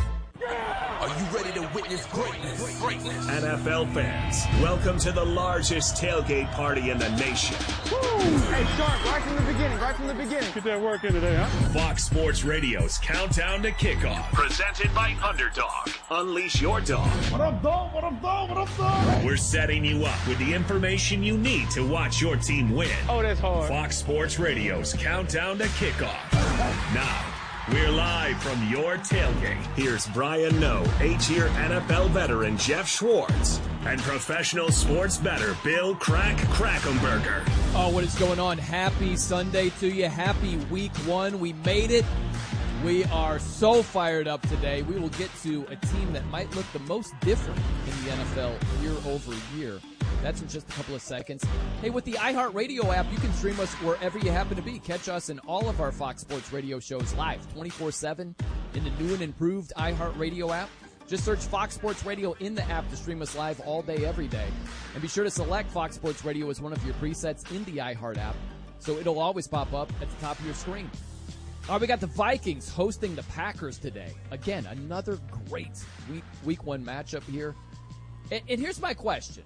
S4: Are you ready to witness greatness? greatness? N F L fans, welcome to the largest tailgate party in the nation.
S13: Woo! Hey, Sharp, right from the beginning, right from the beginning. Get that work in today, huh?
S4: Fox Sports Radio's Countdown to Kickoff, presented by Underdog. Unleash your dog.
S13: What up, dog? What up, dog? What up, dog?
S4: We're setting you up with the information you need to watch your team win.
S13: Oh, that's hard.
S4: Fox Sports Radio's Countdown to Kickoff. Now, we're live from your tailgate. Here's Brian Noe, eight-year N F L veteran Jeff Schwartz, and professional sports bettor Bill Crack Krackomberger.
S2: Oh, what is going on? Happy Sunday to you. Happy week one. We made it. We are so fired up today. We will get to a team that might look the most different in the N F L year over year. That's in just a couple of seconds. Hey, with the iHeartRadio app, you can stream us wherever you happen to be. Catch us in all of our Fox Sports Radio shows live, twenty-four seven, in the new and improved iHeartRadio app. Just search Fox Sports Radio in the app to stream us live all day, every day. And be sure to select Fox Sports Radio as one of your presets in the iHeart app, so it'll always pop up at the top of your screen. All right, we got the Vikings hosting the Packers today. Again, another great week, week one matchup here. And, and here's my question.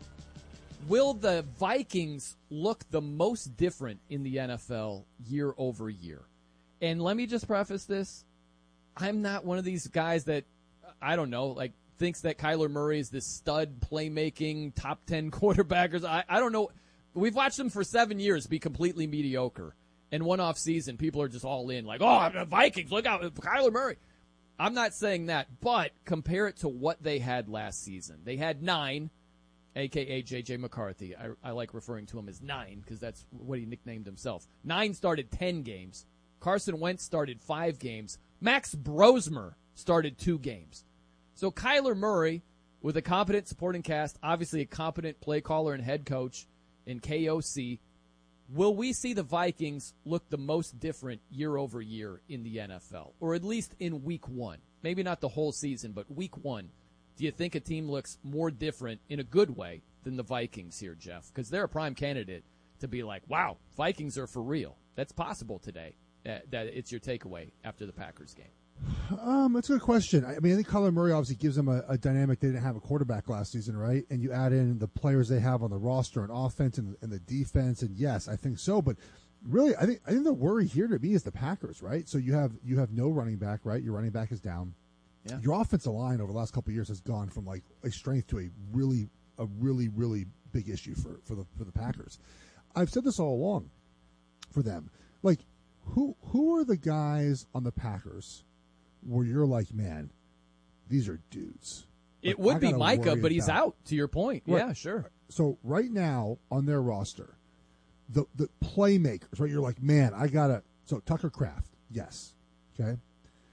S2: Will the Vikings look the most different in the N F L year over year? And let me just preface this. I'm not one of these guys that, I don't know, like thinks that Kyler Murray is this stud playmaking top ten quarterbackers. I, I don't know. We've watched him for seven years be completely mediocre. And one off season, people are just all in like, oh, the Vikings, look out, Kyler Murray. I'm not saying that, but compare it to what they had last season. They had nine. A K A J J McCarthy. I, I like referring to him as nine because that's what he nicknamed himself. Nine started ten games. Carson Wentz started five games. Max Brosmer started two games. So Kyler Murray, with a competent supporting cast, obviously a competent play caller and head coach in K O C, will we see the Vikings look the most different year over year in the N F L? Or at least in week one. Maybe not the whole season, but week one. Do you think a team looks more different in a good way than the Vikings here, Jeff? Because they're a prime candidate to be like, wow, Vikings are for real. That's possible today. That, that it's your takeaway after the Packers game.
S1: Um, that's a good question. I mean, I think Kyler Murray obviously gives them a, a dynamic. They didn't have a quarterback last season, right? And you add in the players they have on the roster and offense and, and the defense, and yes, I think so. But really, I think I think the worry here to me is the Packers, right? So you have you have no running back, right? Your running back is down. Yeah. Your offensive line over the last couple of years has gone from like a strength to a really, a really, really big issue for, for the for the Packers. I've said this all along for them. Like, who who are the guys on the Packers where you're like, man, these are dudes?
S2: It
S1: like,
S2: would
S1: I
S2: be Micah, but he's
S1: about.
S2: out, to your point.
S1: Right.
S2: Yeah, sure.
S1: So right now on their roster, the the playmakers, right? You're like, man, I gotta. So Tucker Kraft, yes, okay.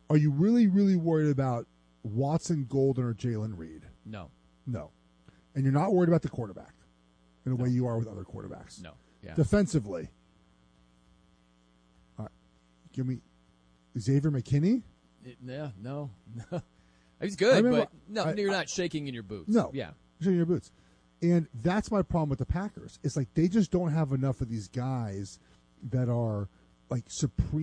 S1: Are you really, really worried about Watson, Golden, or Jalen Reed?
S2: No.
S1: No. And you're not worried about the quarterback in a no. way you are with other quarterbacks.
S2: No. Yeah.
S1: Defensively. All right. Give me Xavier McKinney.
S2: It, yeah, no. no. He's good,
S1: remember,
S2: but no,
S1: I,
S2: you're
S1: I,
S2: not shaking in your boots.
S1: No.
S2: Yeah.
S1: Shaking in your boots. And that's my problem with the Packers. It's like they just don't have enough of these guys that are like supreme